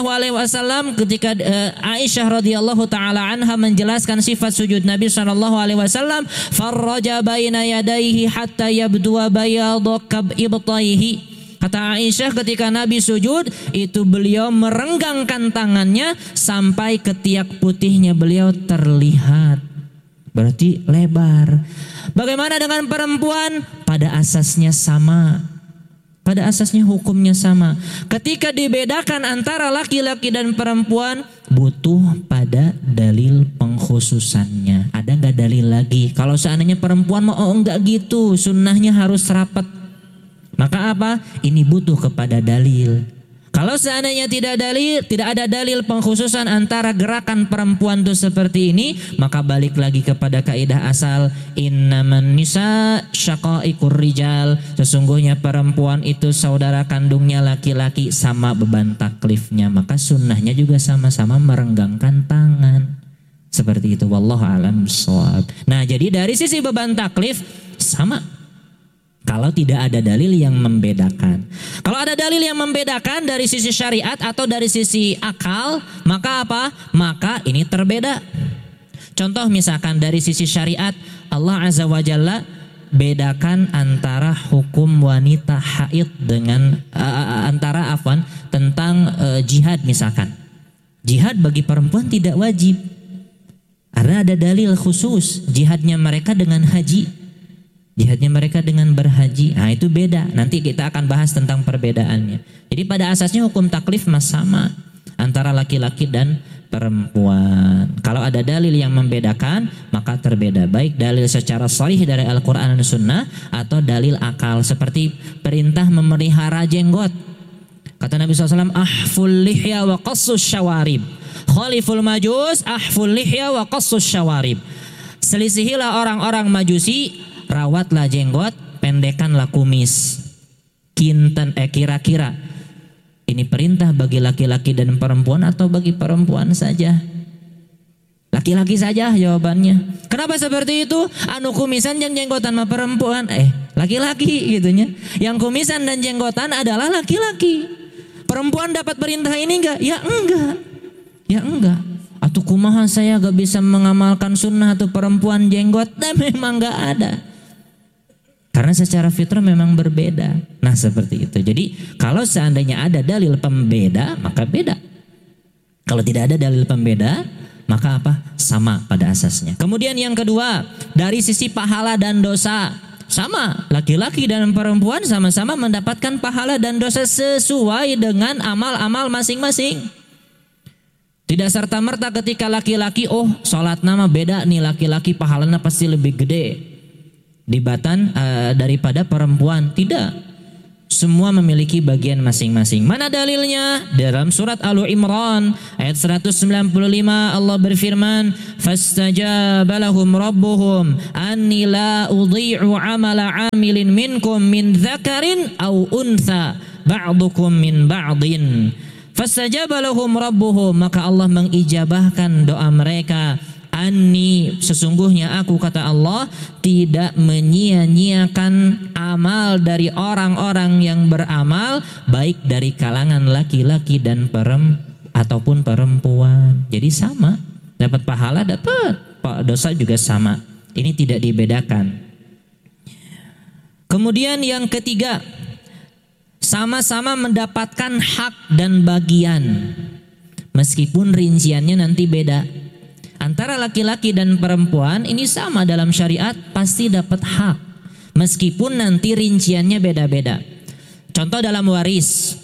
SAW ketika Aisyah radhiyallahu taala anha menjelaskan sifat sujud Nabi SAW, farraja baina yadayhi hatta yabdua bayadu ibtaihi. Kata Aisyah ketika Nabi sujud itu beliau merenggangkan tangannya sampai ketiak putihnya beliau terlihat. Berarti lebar. Bagaimana dengan perempuan? Pada asasnya sama. Pada asasnya hukumnya sama. Ketika dibedakan antara laki-laki dan perempuan, butuh pada dalil pengkhususannya. Ada nggak dalil lagi? Kalau seandainya perempuan mau enggak gitu, sunnahnya harus rapat. Maka apa? Ini butuh kepada dalil. Kalau seandainya tidak ada dalil pengkhususan antara gerakan perempuan itu seperti ini, maka balik lagi kepada kaidah asal innaman nisa syaqaiqur rijal. Sesungguhnya perempuan itu saudara kandungnya laki-laki, sama beban taklifnya, maka sunnahnya juga sama-sama merenggangkan tangan. Seperti itu, wallahu a'lam bishawab. Nah, jadi dari sisi beban taklif sama. Kalau tidak ada dalil yang membedakan. Kalau ada dalil yang membedakan dari sisi syariat atau dari sisi akal, maka apa? Maka ini terbeda. Contoh misalkan dari sisi syariat, Allah Azza wa Jalla bedakan antara hukum wanita haid dengan tentang jihad misalkan. Jihad bagi perempuan tidak wajib. Karena ada dalil khusus jihadnya mereka dengan haji. Jihadnya mereka dengan berhaji. Nah itu beda. Nanti kita akan bahas tentang perbedaannya. Jadi pada asasnya hukum taklif sama antara laki-laki dan perempuan. Kalau ada dalil yang membedakan, maka terbeda. Baik dalil secara sharih dari Al-Quran dan Sunnah, atau dalil akal seperti perintah memelihara jenggot. Kata Nabi SAW, ahful lihya wa qassus syawarib. Khaliful majus ahful lihya wa qassus syawarib. Selisihilah orang-orang majusi, rawatlah jenggot, pendekanlah kumis. Kira-kira ini perintah bagi laki-laki dan perempuan atau bagi perempuan saja? Laki-laki saja jawabannya. Kenapa seperti itu? Anu kumisan dan jenggotan mah perempuan, laki-laki gitunya. Yang kumisan dan jenggotan adalah laki-laki. Perempuan dapat perintah ini enggak? Ya enggak. Ya enggak. Atau kumaha saya gak bisa mengamalkan sunnah atau perempuan jenggot? Dan memang gak ada. Karena secara fitrah memang berbeda. Nah seperti itu. Jadi kalau seandainya ada dalil pembeda, maka beda. Kalau tidak ada dalil pembeda, maka apa? Sama pada asasnya. Kemudian yang kedua, dari sisi pahala dan dosa, sama. Laki-laki dan perempuan sama-sama mendapatkan pahala dan dosa sesuai dengan amal-amal masing-masing. Tidak serta-merta ketika laki-laki, sholat nama beda nih, laki-laki pahalanya pasti lebih gede daripada perempuan. Tidak. Semua memiliki bagian masing-masing. Mana dalilnya? Dalam surat Al-Imran ayat 195 Allah berfirman, "Fastajaba lahum rabbuhum anni la udhi'u 'amala 'amilin minkum min dzakarin aw untha ba'dukum min ba'din." Fastajaba lahum rabbuhum, maka Allah mengijabahkan doa mereka. Anni, sesungguhnya aku, kata Allah, tidak menyia-nyiakan amal dari orang-orang yang beramal, baik dari kalangan laki-laki dan ataupun perempuan. Jadi sama, dapat pahala, dapat dosa juga sama. Ini tidak dibedakan. Kemudian yang ketiga, sama-sama mendapatkan hak dan bagian, meskipun rinciannya nanti beda. Antara laki-laki dan perempuan ini sama dalam syariat, pasti dapat hak, meskipun nanti rinciannya beda-beda. Contoh dalam waris,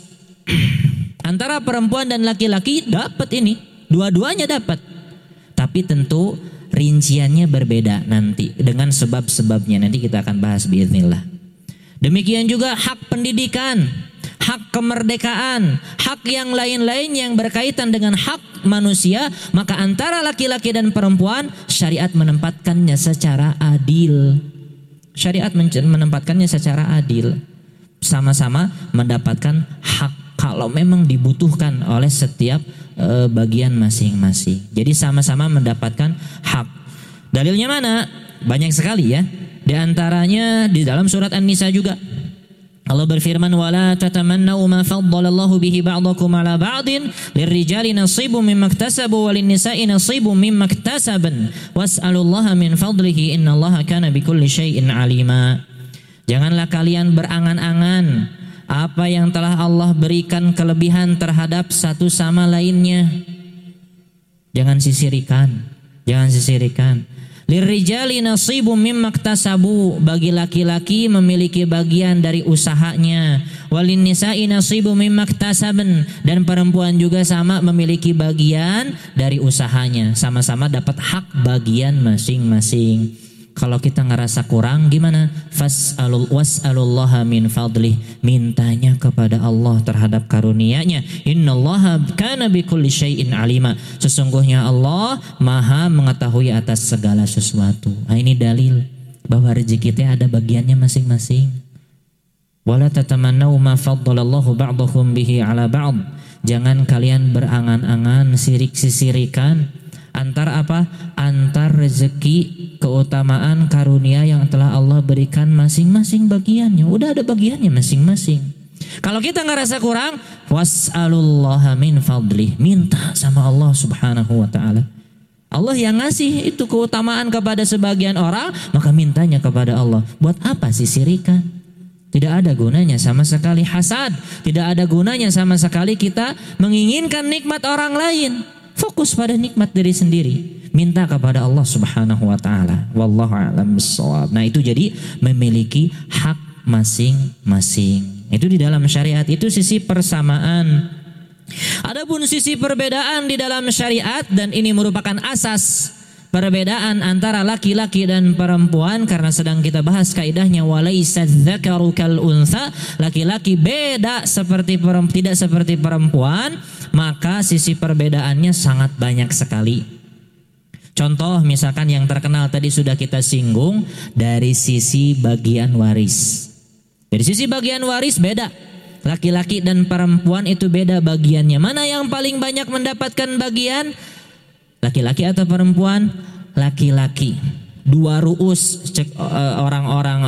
antara perempuan dan laki-laki dapat ini, dua-duanya dapat, tapi tentu rinciannya berbeda nanti dengan sebab-sebabnya. Nanti kita akan bahas biiznillah. Demikian juga hak pendidikan, hak kemerdekaan, hak yang lain-lain yang berkaitan dengan hak manusia, maka antara laki-laki dan perempuan syariat menempatkannya secara adil. Syariat menempatkannya secara adil. Sama-sama mendapatkan hak kalau memang dibutuhkan oleh setiap bagian masing-masing. Jadi sama-sama mendapatkan hak. Dalilnya mana? Banyak sekali ya. Di antaranya di dalam surat An-Nisa juga. Allah berfirman, "Wala tatamannaw ma faddalallahu bihi ba'dakum 'ala ba'din, lirrijali nasibun mimma iktasabu walinnisa'i nasibun mimma iktasaban, was'alullaha min fadlihi innallaha kana bikulli syai'in 'alima." Janganlah kalian berangan-angan apa yang telah Allah berikan kelebihan terhadap satu sama lainnya. Jangan sisirikan, jangan sisirikan. Lirrijali nasibum mimma iktasabu, bagi laki-laki memiliki bagian dari usahanya. Walin nisa'i nasibum mimma iktasaban, dan perempuan juga sama memiliki bagian dari usahanya. Sama-sama dapat hak bagian masing-masing. Kalau kita ngerasa kurang gimana? Was'alullaha min fadlih, mintanya kepada Allah terhadap karunia-Nya. Innallaha kana bikulli syai'in alima, sesungguhnya Allah Maha mengetahui atas segala sesuatu. Nah, ini dalil bahwa rezeki kita ada bagiannya masing-masing. Wala tatamannaw ma faddalallahu ba'dakum bihi 'ala ba'd, jangan kalian berangan-angan sirik-sisirikan antar apa? Antar rezeki, keutamaan, karunia yang telah Allah berikan masing-masing bagiannya. Udah ada bagiannya masing-masing. Kalau kita ngerasa kurang, was'alullaha min fadlih, minta sama Allah subhanahu wa ta'ala. Allah yang ngasih itu keutamaan kepada sebagian orang, maka mintanya kepada Allah. Buat apa sih sirikan? Tidak ada gunanya sama sekali hasad, tidak ada gunanya sama sekali kita menginginkan nikmat orang lain. Fokus pada nikmat diri sendiri, minta kepada Allah subhanahu wa ta'ala. Wallahu a'lam bissawab. Nah, itu jadi memiliki hak masing-masing. Itu di dalam syariat, itu sisi persamaan. Adapun sisi perbedaan di dalam syariat, dan ini merupakan asas perbedaan antara laki-laki dan perempuan, karena sedang kita bahas kaidahnya walaisa dzakaru kal untha, laki-laki beda tidak seperti perempuan, maka sisi perbedaannya sangat banyak sekali. Contoh misalkan yang terkenal tadi sudah kita singgung, dari sisi bagian waris. Dari sisi bagian waris beda. Laki-laki dan perempuan itu beda bagiannya. Mana yang paling banyak mendapatkan bagian? Laki-laki atau perempuan? Laki-laki. Dua ru'us, orang-orang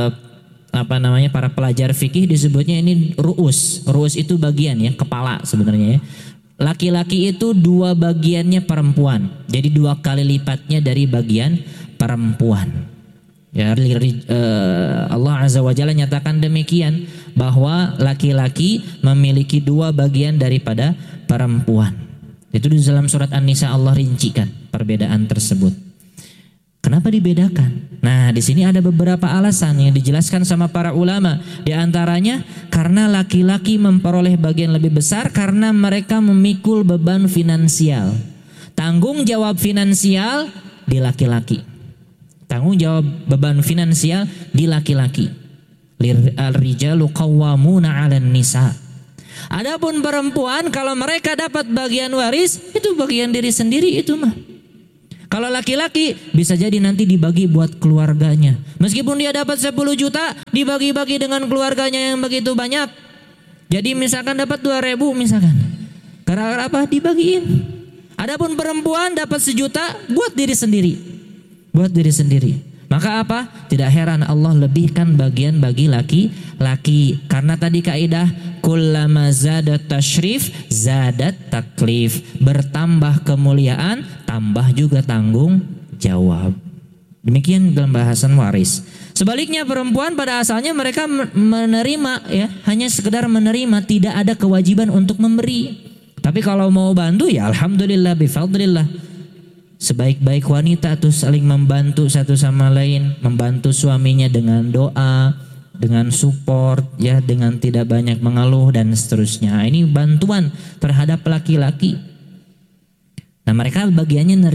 para pelajar fikih disebutnya ini ru'us. Ru'us itu bagian ya, kepala sebenarnya ya. Laki-laki itu dua bagiannya perempuan. Jadi dua kali lipatnya dari bagian perempuan. Ya, Allah Azza wa Jalla nyatakan demikian, bahwa laki-laki memiliki dua bagian daripada perempuan. Itu di dalam surat An-Nisa Allah rincikan perbedaan tersebut. Kenapa dibedakan? Nah, di sini ada beberapa alasan yang dijelaskan sama para ulama. Di antaranya karena laki-laki memperoleh bagian lebih besar karena mereka memikul beban finansial. Tanggung jawab finansial di laki-laki. Tanggung jawab beban finansial di laki-laki. Al-rijalu qawwamuna 'alan nisa. Adapun perempuan kalau mereka dapat bagian waris itu bagian diri sendiri itu mah. Kalau laki-laki bisa jadi nanti dibagi buat keluarganya. Meskipun dia dapat 10 juta dibagi-bagi dengan keluarganya yang begitu banyak. Jadi misalkan dapat 2.000 misalkan. Karena apa? Dibagiin. Adapun perempuan dapat 1 juta buat diri sendiri. Buat diri sendiri. Maka apa? Tidak heran Allah lebihkan bagian bagi laki-laki. Karena tadi kaidah kullama zadat tashrif zadat taklif. Bertambah kemuliaan, tambah juga tanggung jawab. Demikian dalam bahasan waris. Sebaliknya perempuan pada asalnya mereka menerima ya, hanya sekedar menerima, tidak ada kewajiban untuk memberi. Tapi kalau mau bantu ya alhamdulillah bifadlillah. Sebaik-baik wanita tuh saling membantu satu sama lain, membantu suaminya dengan doa, dengan support ya, dengan tidak banyak mengeluh dan seterusnya. Ini bantuan terhadap laki-laki. Nah, mereka bagiannya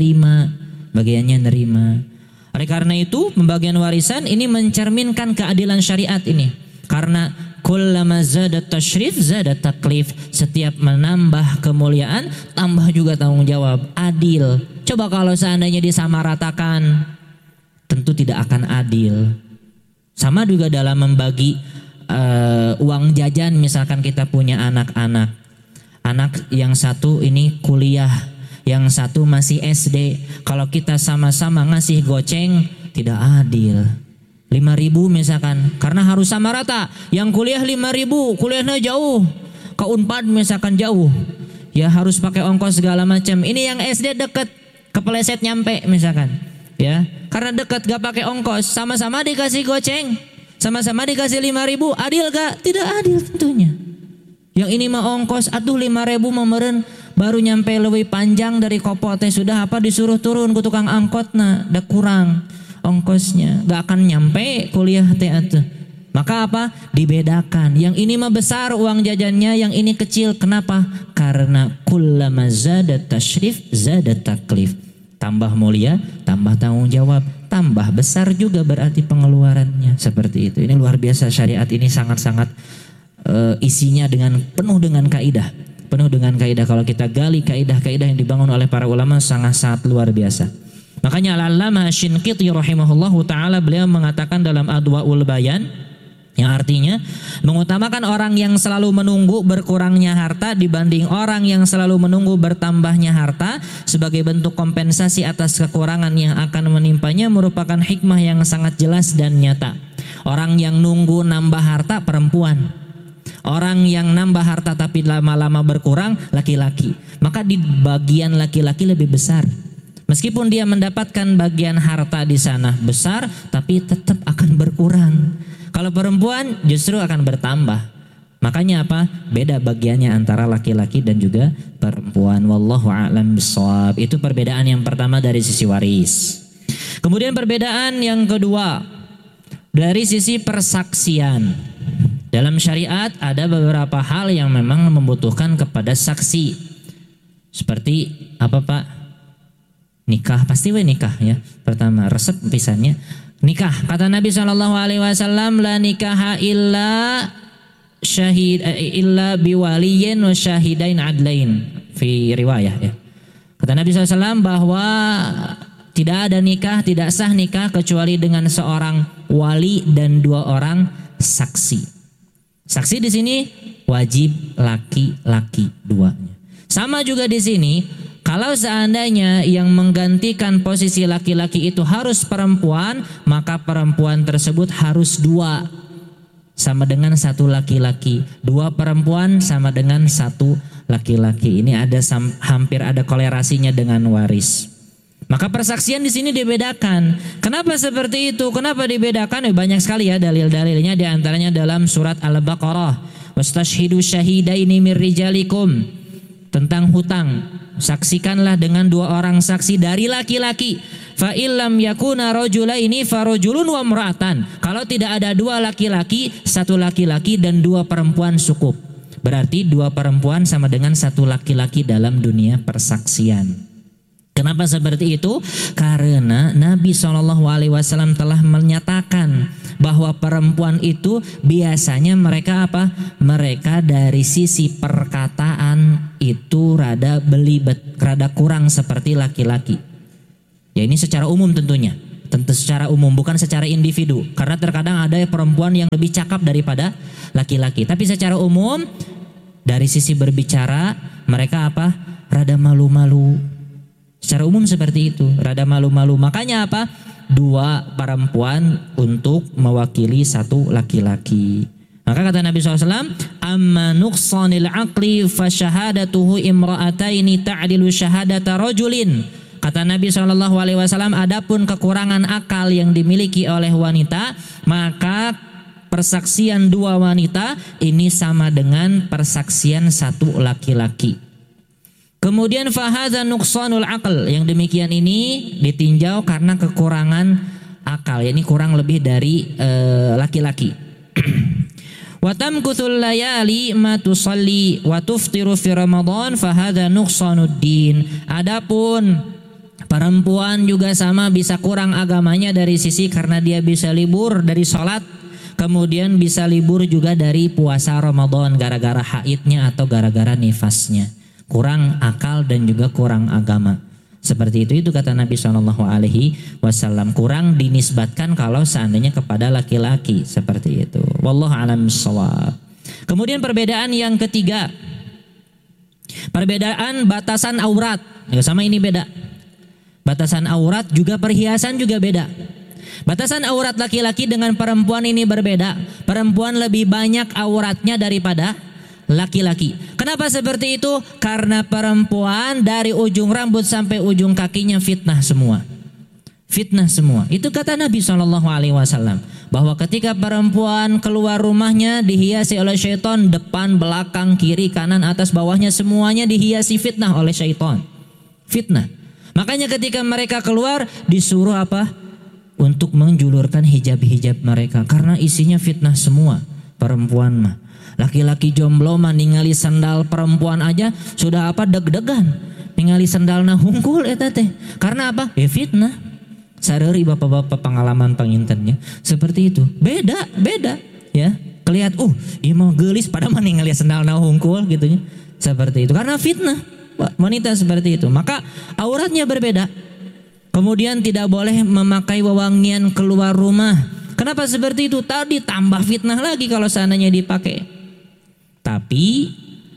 nerima. Oleh karena itu, pembagian warisan ini mencerminkan keadilan syariat ini. Karena kullama zadat tashrif zadat taklif. Setiap menambah kemuliaan, tambah juga tanggung jawab. Adil. Coba kalau seandainya disamaratakan, tentu tidak akan adil. Sama juga dalam membagi uang jajan, misalkan kita punya anak-anak. Anak yang satu ini kuliah, yang satu masih SD. Kalau kita sama-sama ngasih goceng, tidak adil. 5.000 misalkan, karena harus sama rata. Yang kuliah 5.000, kuliahnya jauh. Ke Unpad misalkan jauh. Ya harus pakai ongkos segala macam. Ini yang SD deket, kepeleset nyampe misalkan. Ya, karena dekat gak pakai ongkos, sama-sama dikasih goceng, sama-sama dikasih 5.000, adil gak? Tidak adil tentunya. Yang ini mah ongkos, atuh 5.000 memeren, baru nyampe lebih panjang dari kopo teh sudah apa disuruh turun ke tukang angkot, nah udah kurang ongkosnya, gak akan nyampe kuliah teh atuh. Maka apa? Dibedakan. Yang ini mah besar uang jajannya, yang ini kecil. Kenapa? Karena kullama zadat tashrif zadat taklif. Tambah mulia, tambah tanggung jawab, tambah besar juga berarti pengeluarannya. Seperti itu. Ini luar biasa, syariat ini sangat-sangat isinya penuh dengan kaidah. Penuh dengan kaidah. Kalau kita gali kaidah-kaidah yang dibangun oleh para ulama sangat-sangat luar biasa. Makanya Al-Allamah Asy-Shinqiti rahimahullahu taala beliau mengatakan dalam Adwaul Bayan, yang artinya mengutamakan orang yang selalu menunggu berkurangnya harta dibanding orang yang selalu menunggu bertambahnya harta sebagai bentuk kompensasi atas kekurangan yang akan menimpanya merupakan hikmah yang sangat jelas dan nyata. Orang yang nunggu nambah harta perempuan. Orang yang nambah harta tapi lama-lama berkurang laki-laki. Maka di bagian laki-laki lebih besar. Meskipun dia mendapatkan bagian harta di sana besar, tapi tetap akan berkurang. Kalau perempuan justru akan bertambah. Makanya apa? Beda bagiannya antara laki-laki dan juga perempuan. Wallahu a'lam bishawab. Itu perbedaan yang pertama dari sisi waris. Kemudian perbedaan yang kedua dari sisi persaksian. Dalam syariat ada beberapa hal yang memang membutuhkan kepada saksi. Seperti apa Pak? Nikah, pasti nikah ya. Pertama resep pisannya nikah. Kata Nabi SAW, la nikaha illa biwaliyin wa syahidain adlain fi riwayah ya. Kata Nabi SAW bahwa tidak ada nikah, tidak sah nikah kecuali dengan seorang wali dan 2 orang saksi. Saksi di sini wajib laki-laki 2-nya. Sama juga di sini, kalau seandainya yang menggantikan posisi laki-laki itu harus perempuan, maka perempuan tersebut harus 2 sama dengan 1 laki-laki. 2 perempuan sama dengan 1 laki-laki. Ini ada hampir ada kolerasinya dengan waris. Maka persaksian di sini dibedakan. Kenapa seperti itu? Kenapa dibedakan? Banyak sekali ya dalil-dalilnya, di antaranya dalam surat Al-Baqarah. Wastashhidu syahidaini mir rijalikum. Tentang hutang. Saksikanlah dengan 2 orang saksi dari laki-laki. Fa illam yakuna rajulaini farajulun wa imra'atan. Kalau tidak ada 2 laki-laki, 1 laki-laki dan 2 perempuan cukup. Berarti 2 perempuan sama dengan 1 laki-laki dalam dunia persaksian. Kenapa seperti itu? Karena Nabi SAW telah menyatakan bahwa perempuan itu biasanya mereka apa? Mereka dari sisi perkataan itu rada belibet, rada kurang seperti laki-laki. Ya ini secara umum tentunya. Tentu secara umum, bukan secara individu. Karena terkadang ada perempuan yang lebih cakap daripada laki-laki. Tapi secara umum, dari sisi berbicara, mereka apa? Rada malu-malu. Secara umum seperti itu, rada malu-malu. Makanya apa? 2 perempuan untuk mewakili 1 laki-laki. Maka kata Nabi SAW, amma nuqsanil aqli fa syahadatuhu imra'ataini ta'dilu syahadata rajulin. Kata Nabi SAW, adapun kekurangan akal yang dimiliki oleh wanita, maka persaksian 2 wanita ini sama dengan persaksian 1 laki-laki. Kemudian fahadza nuqsanul aql, yang demikian ini ditinjau karena kekurangan akal, yakni kurang lebih dari laki-laki. Wa tamkuthul layali ma tusalli wa tuftiru fi Ramadan fahadza nuqsanuddin. Adapun perempuan juga sama bisa kurang agamanya dari sisi karena dia bisa libur dari sholat, kemudian bisa libur juga dari puasa Ramadan gara-gara haidnya atau gara-gara nifasnya. Kurang akal dan juga kurang agama. Seperti itu kata Nabi SAW. Kurang dinisbatkan kalau seandainya kepada laki-laki, seperti itu. Wallahu a'lam bishawab. Kemudian perbedaan yang ketiga, perbedaan batasan aurat. Ya, sama ini beda. Batasan aurat juga perhiasan juga beda. Batasan aurat laki-laki dengan perempuan ini berbeda. Perempuan lebih banyak auratnya daripada laki-laki. Kenapa seperti itu? Karena perempuan dari ujung rambut sampai ujung kakinya fitnah semua. Fitnah semua. Itu kata Nabi SAW. Bahwa ketika perempuan keluar rumahnya dihiasi oleh syaitan, depan, belakang, kiri, kanan, atas, bawahnya semuanya dihiasi fitnah oleh syaitan. Fitnah. Makanya ketika mereka keluar disuruh apa? Untuk menjulurkan hijab-hijab mereka. Karena isinya fitnah semua. Perempuan mah. Laki-laki jomblo mah ningali sandal perempuan aja sudah apa deg-degan. Ningali sandalna hungkul eta teh. Karena apa? Fitnah. Sareuri bapak-bapak pengalaman pangintennya seperti itu. Beda ya. Kelihat ieu mah geulis pada mah ningali sandalna hungkul gitu nya. Seperti itu. Karena fitnah wanita seperti itu. Maka auratnya berbeda. Kemudian tidak boleh memakai wewangian keluar rumah. Kenapa seperti itu? Tadi tambah fitnah lagi kalau seandainya dipakai. Tapi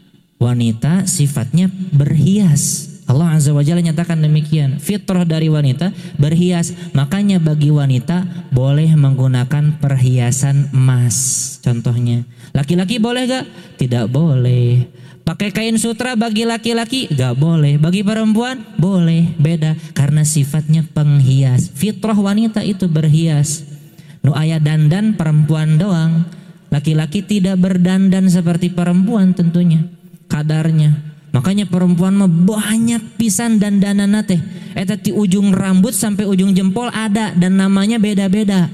wanita sifatnya berhias. Allah Azza wa Jalla nyatakan demikian. Fitrah dari wanita berhias. Makanya bagi wanita boleh menggunakan perhiasan emas. Contohnya. Laki-laki boleh gak? Tidak boleh. Pakai kain sutra bagi laki-laki gak boleh. Bagi perempuan boleh. Beda. Karena sifatnya penghias. Fitrah wanita itu berhias. Nu aya dandan perempuan doang. Laki-laki tidak berdandan seperti perempuan tentunya. Kadarnya. Makanya perempuan mah banyak pisan dandanana teh. Eta ti ujung rambut sampai ujung jempol ada dan namanya beda-beda.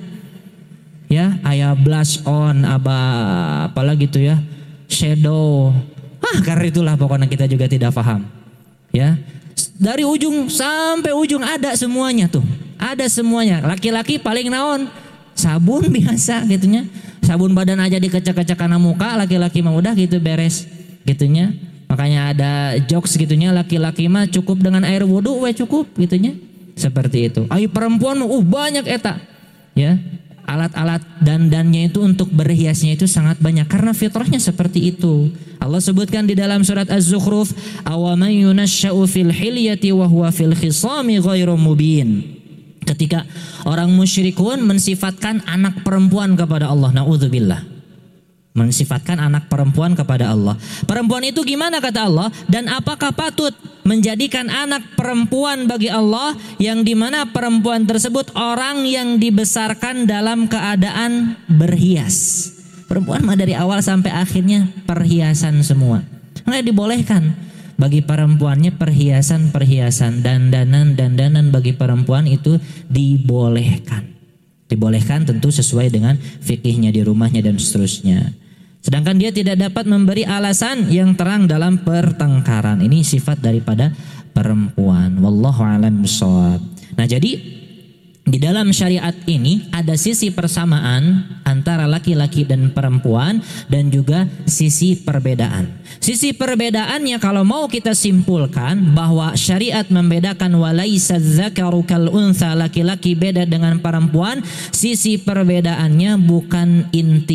Ya, aya blush on, apalagi gitu ya. Shadow. Karena itulah pokoknya kita juga tidak paham. Ya. Dari ujung sampai ujung ada semuanya tuh. Ada semuanya. Laki-laki paling naon? Sabun biasa gitunya. Sabun badan aja dikecek-kecek karena muka, laki-laki mah udah gitu beres gitunya. Makanya ada jokes gitunya, laki-laki mah cukup dengan air wudu cukup gitunya. Seperti itu. Ai perempuan banyak eta. Ya. Alat-alat dandannya itu untuk berhiasnya itu sangat banyak karena fitrahnya seperti itu. Allah sebutkan di dalam surat Az-Zukhruf, "Awaman yunasya'u fil hilyati wa huwa fil khisami ghairu mubin." Ketika orang musyrikun mensifatkan anak perempuan kepada Allah, naudzubillah. Mensifatkan anak perempuan kepada Allah. Perempuan itu gimana kata Allah? Dan apakah patut menjadikan anak perempuan bagi Allah yang dimana perempuan tersebut orang yang dibesarkan dalam keadaan berhias? Perempuan mah dari awal sampai akhirnya perhiasan semua. Nggak dibolehkan. Bagi perempuannya perhiasan-perhiasan, dandanan bagi perempuan itu dibolehkan. Dibolehkan tentu sesuai dengan fikihnya di rumahnya dan seterusnya. Sedangkan dia tidak dapat memberi alasan yang terang dalam pertengkaran. Ini sifat daripada perempuan. Wallahu a'lam bishawab. Nah, jadi di dalam syariat ini ada sisi persamaan antara laki-laki dan perempuan dan juga sisi perbedaan. Sisi perbedaannya kalau mau kita simpulkan bahwa syariat membedakan walaisa dzakaru kal untha, laki-laki beda dengan perempuan. Sisi perbedaannya bukan inti